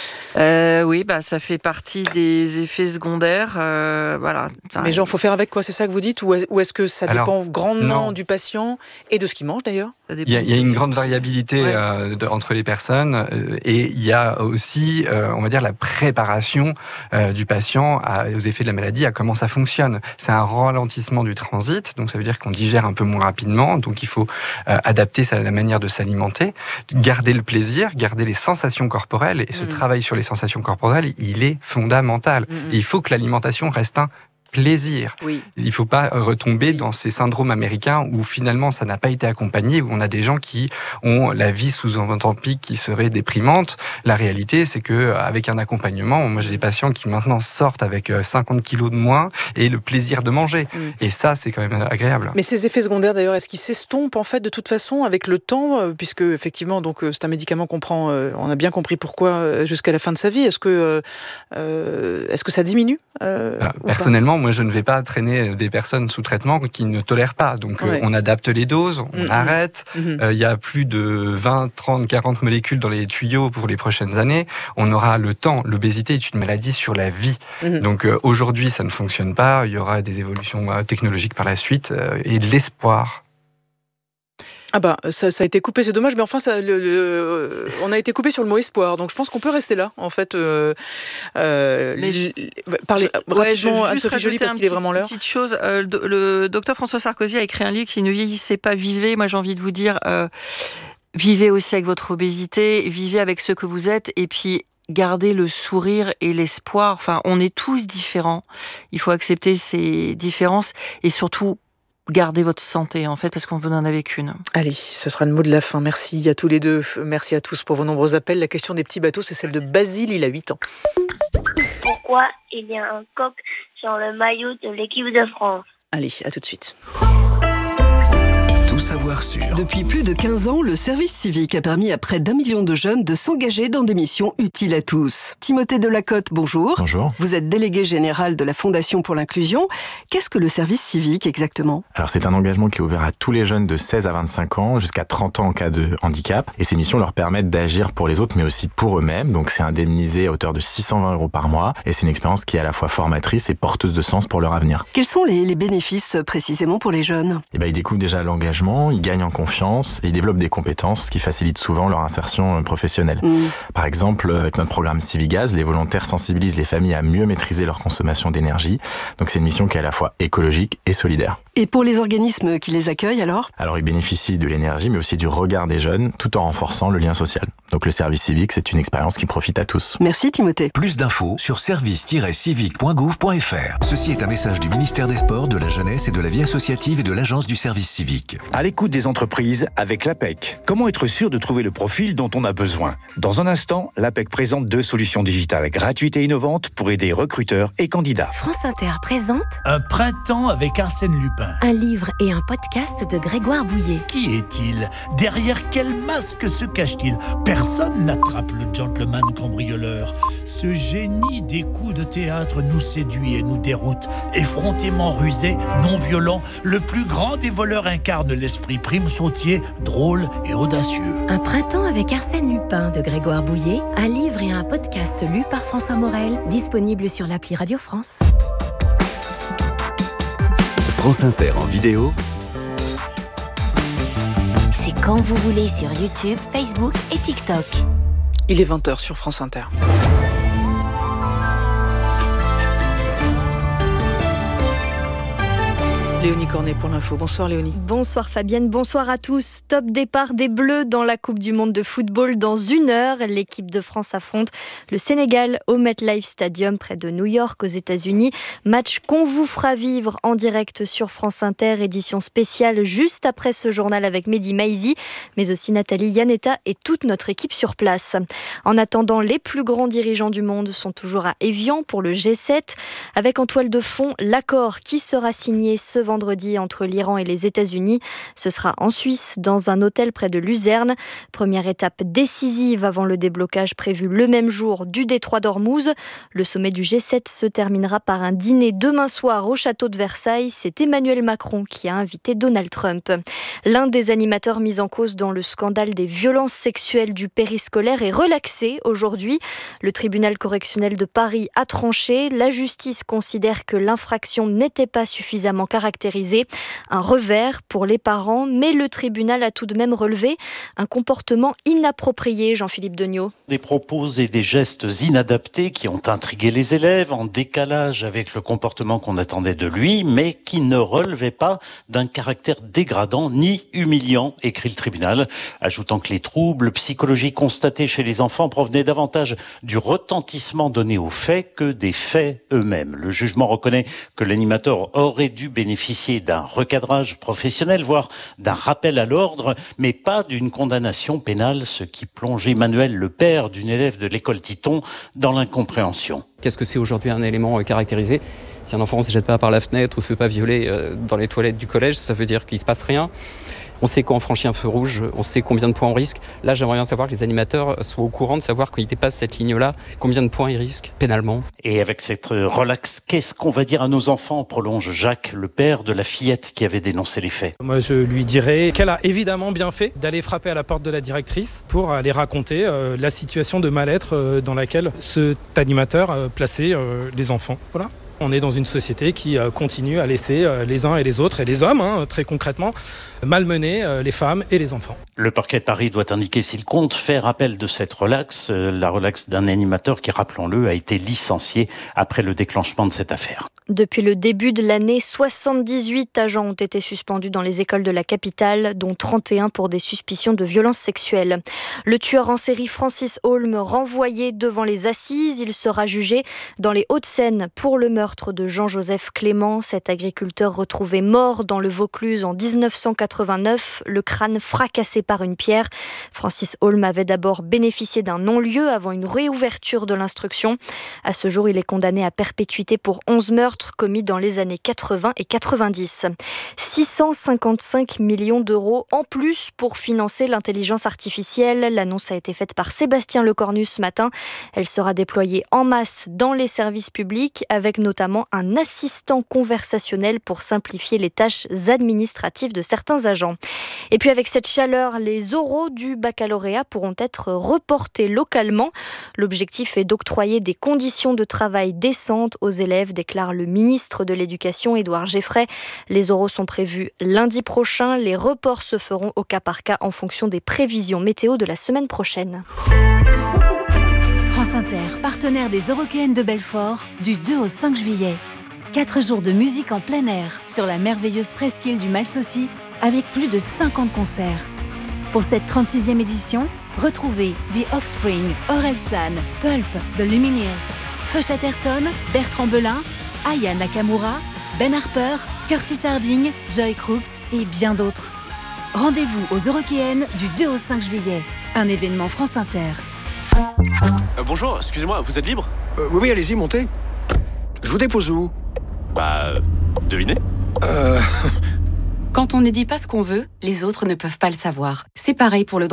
Oui, ça fait partie des effets secondaires, voilà. Mais genre, faut faire avec quoi, c'est ça que vous dites, ou est-ce que ça dépend grandement du patient et de ce qu'il mange d'ailleurs? Il y a une grande variabilité entre les personnes, et il y a aussi, on va dire, la préparation du patient aux effets de la maladie, à comment ça fonctionne. C'est un ralentissement du transit, donc ça veut dire qu'on digère un peu moins rapidement, donc il faut adapter la manière de s'alimenter, garder le plaisir, garder les sensations corporelles, et ce travail sur les sensations corporelles, il est fondamental. Et il faut que l'alimentation reste un plaisir. Il ne faut pas retomber dans ces syndromes américains où finalement ça n'a pas été accompagné, où on a des gens qui ont la vie sous Ozempic qui serait déprimante. La réalité, c'est qu'avec un accompagnement, moi j'ai des patients qui maintenant sortent avec 50 kilos de moins et le plaisir de manger. Et ça, c'est quand même agréable. Mais ces effets secondaires d'ailleurs, est-ce qu'ils s'estompent en fait de toute façon avec le temps, puisque effectivement donc c'est un médicament qu'on prend, on a bien compris pourquoi, jusqu'à la fin de sa vie. Est-ce que ça diminue personnellement, moi je ne vais pas traîner des personnes sous traitement qui ne tolèrent pas. Donc on adapte les doses, on arrête. Il y a plus de 20, 30, 40 molécules dans les tuyaux pour les prochaines années. On aura le temps. L'obésité est une maladie sur la vie. Donc aujourd'hui, ça ne fonctionne pas. Il y aura des évolutions technologiques par la suite et de l'espoir. Ça a été coupé, c'est dommage, mais enfin on a été coupé sur le mot espoir, donc je pense qu'on peut rester là en fait. Parler rapidement à Sophie Joly parce qu'il est vraiment l'heure. Petite chose, le docteur François Sarkozy a écrit un livre qui ne vieillissait pas, vivez. Moi j'ai envie de vous dire, vivez aussi avec votre obésité, vivez avec ce que vous êtes, et puis garder le sourire et l'espoir. Enfin, on est tous différents. Il faut accepter ces différences et surtout gardez votre santé, en fait, parce qu'on vous en avait qu'une. Allez, ce sera le mot de la fin. Merci à tous les deux. Merci à tous pour vos nombreux appels. La question des petits bateaux, c'est celle de Basile, il a 8 ans. Pourquoi il y a un coq sur le maillot de l'équipe de France? Allez, à tout de suite. Tout savoir sur. Depuis plus de 15 ans, le service civique a permis à près d'1 million de jeunes de s'engager dans des missions utiles à tous. Timothée Delacote, bonjour. Bonjour. Vous êtes délégué général de la Fondation pour l'inclusion. Qu'est-ce que le service civique exactement ? Alors c'est un engagement qui est ouvert à tous les jeunes de 16 à 25 ans, jusqu'à 30 ans en cas de handicap. Et ces missions leur permettent d'agir pour les autres, mais aussi pour eux-mêmes. Donc c'est indemnisé à hauteur de 620 € par mois. Et c'est une expérience qui est à la fois formatrice et porteuse de sens pour leur avenir. Quels sont les bénéfices précisément pour les jeunes ? Ils découvrent déjà l'engagement, ils gagnent en confiance et ils développent des compétences qui facilitent souvent leur insertion professionnelle. Par exemple, avec notre programme Civigaz, les volontaires sensibilisent les familles à mieux maîtriser leur consommation d'énergie. Donc c'est une mission qui est à la fois écologique et solidaire. Et pour les organismes qui les accueillent alors ? Alors ils bénéficient de l'énergie mais aussi du regard des jeunes tout en renforçant le lien social. Donc le service civique, c'est une expérience qui profite à tous. Merci Timothée. Plus d'infos sur service-civique.gouv.fr. Ceci est un message du ministère des Sports, de la Jeunesse et de la Vie associative et de l'Agence du service civique. À l'écoute des entreprises avec l'APEC. Comment être sûr de trouver le profil dont on a besoin ? Dans un instant, l'APEC présente 2 solutions digitales gratuites et innovantes pour aider recruteurs et candidats. France Inter présente Un printemps avec Arsène Lupin. un livre et un podcast de Grégoire Bouillet. Qui est-il ? Derrière quel masque se cache-t-il ? Personne n'attrape le gentleman cambrioleur. Ce génie des coups de théâtre nous séduit et nous déroute. Effrontément rusé, non violent, le plus grand des voleurs incarne l'esprit prime-sautier, drôle et audacieux. Un printemps avec Arsène Lupin de Grégoire Bouillet, un livre et un podcast lu par François Morel, disponible sur l'appli Radio France. France Inter en vidéo. C'est quand vous voulez sur YouTube, Facebook et TikTok. Il est 20h sur France Inter. Léonie Cornet pour l'info. Bonsoir Léonie. Bonsoir Fabienne, bonsoir à tous. Top départ des Bleus dans la Coupe du Monde de football. Dans 1 heure, l'équipe de France affronte le Sénégal au MetLife Stadium près de New York aux États-Unis. Match qu'on vous fera vivre en direct sur France Inter, édition spéciale juste après ce journal avec Mehdi Maizi, mais aussi Nathalie Yanetta et toute notre équipe sur place. En attendant, les plus grands dirigeants du monde sont toujours à Évian pour le G7, avec en toile de fond l'accord qui sera signé ce vendredi entre l'Iran et les États-Unis. Ce sera en Suisse, dans un hôtel près de Luzerne. Première étape décisive avant le déblocage prévu le même jour du détroit d'Ormuz. Le sommet du G7 se terminera par un dîner demain soir au château de Versailles. C'est Emmanuel Macron qui a invité Donald Trump. L'un des animateurs mis en cause dans le scandale des violences sexuelles du périscolaire est relaxé aujourd'hui. Le tribunal correctionnel de Paris a tranché. La justice considère que l'infraction n'était pas suffisamment caractérisée. Un revers pour les parents, mais le tribunal a tout de même relevé un comportement inapproprié, Jean-Philippe Degnaud. Des propos et des gestes inadaptés qui ont intrigué les élèves, en décalage avec le comportement qu'on attendait de lui, mais qui ne relevaient pas d'un caractère dégradant ni humiliant, écrit le tribunal, ajoutant que les troubles psychologiques constatés chez les enfants provenaient davantage du retentissement donné aux faits que des faits eux-mêmes. Le jugement reconnaît que l'animateur aurait dû bénéficier d'un recadrage professionnel, voire d'un rappel à l'ordre, mais pas d'une condamnation pénale, ce qui plonge Emmanuel, le père d'une élève de l'école Titon, dans l'incompréhension. Qu'est-ce que c'est aujourd'hui un élément caractérisé ? Si un enfant ne se jette pas par la fenêtre ou se fait pas violer dans les toilettes du collège, ça veut dire qu'il ne se passe rien. On sait quand on franchit un feu rouge, on sait combien de points on risque. Là, j'aimerais bien savoir que les animateurs soient au courant de savoir quand ils dépassent cette ligne-là, combien de points ils risquent pénalement. Et avec cette relax, qu'est-ce qu'on va dire à nos enfants, prolonge Jacques, le père de la fillette qui avait dénoncé les faits. Moi, je lui dirais qu'elle a évidemment bien fait d'aller frapper à la porte de la directrice pour aller raconter la situation de mal-être dans laquelle cet animateur plaçait les enfants. Voilà. On est dans une société qui continue à laisser les uns et les autres, et les hommes, très concrètement, malmener les femmes et les enfants. Le parquet de Paris doit indiquer s'il compte faire appel de cette relaxe, la relaxe d'un animateur qui, rappelons-le, a été licencié après le déclenchement de cette affaire. Depuis le début de l'année, 78 agents ont été suspendus dans les écoles de la capitale, dont 31 pour des suspicions de violences sexuelles. Le tueur en série Francis Holm renvoyé devant les assises. Il sera jugé dans les Hauts-de-Seine pour le meurtre de Jean-Joseph Clément, cet agriculteur retrouvé mort dans le Vaucluse en 1989, le crâne fracassé par une pierre. Francis Holm avait d'abord bénéficié d'un non-lieu avant une réouverture de l'instruction. À ce jour, il est condamné à perpétuité pour 11 meurtres commis dans les années 80 et 90. 655 millions d'euros en plus pour financer l'intelligence artificielle. L'annonce a été faite par Sébastien Lecornu ce matin. Elle sera déployée en masse dans les services publics avec notamment un assistant conversationnel pour simplifier les tâches administratives de certains agents. Et puis avec cette chaleur, les oraux du baccalauréat pourront être reportés localement. L'objectif est d'octroyer des conditions de travail décentes aux élèves, déclare le ministre de l'Éducation, Édouard Geffray. Les oraux sont prévus lundi prochain. Les reports se feront au cas par cas en fonction des prévisions météo de la semaine prochaine. France Inter, partenaire des Eurockéennes de Belfort, du 2 au 5 juillet. 4 jours de musique en plein air sur la merveilleuse presqu'île du Malsaucy, avec plus de 50 concerts. Pour cette 36e édition, retrouvez The Offspring, Orelsan, Pulp, The Lumineers, Feu Chatterton, Bertrand Belin, Aya Nakamura, Ben Harper, Curtis Harding, Joy Crooks et bien d'autres. Rendez-vous aux Eurockéennes du 2 au 5 juillet. Un événement France Inter. Bonjour, excusez-moi, vous êtes libre ? Oui, allez-y, montez. Je vous dépose où ? Devinez ? Quand on ne dit pas ce qu'on veut, les autres ne peuvent pas le savoir. C'est pareil pour le droit.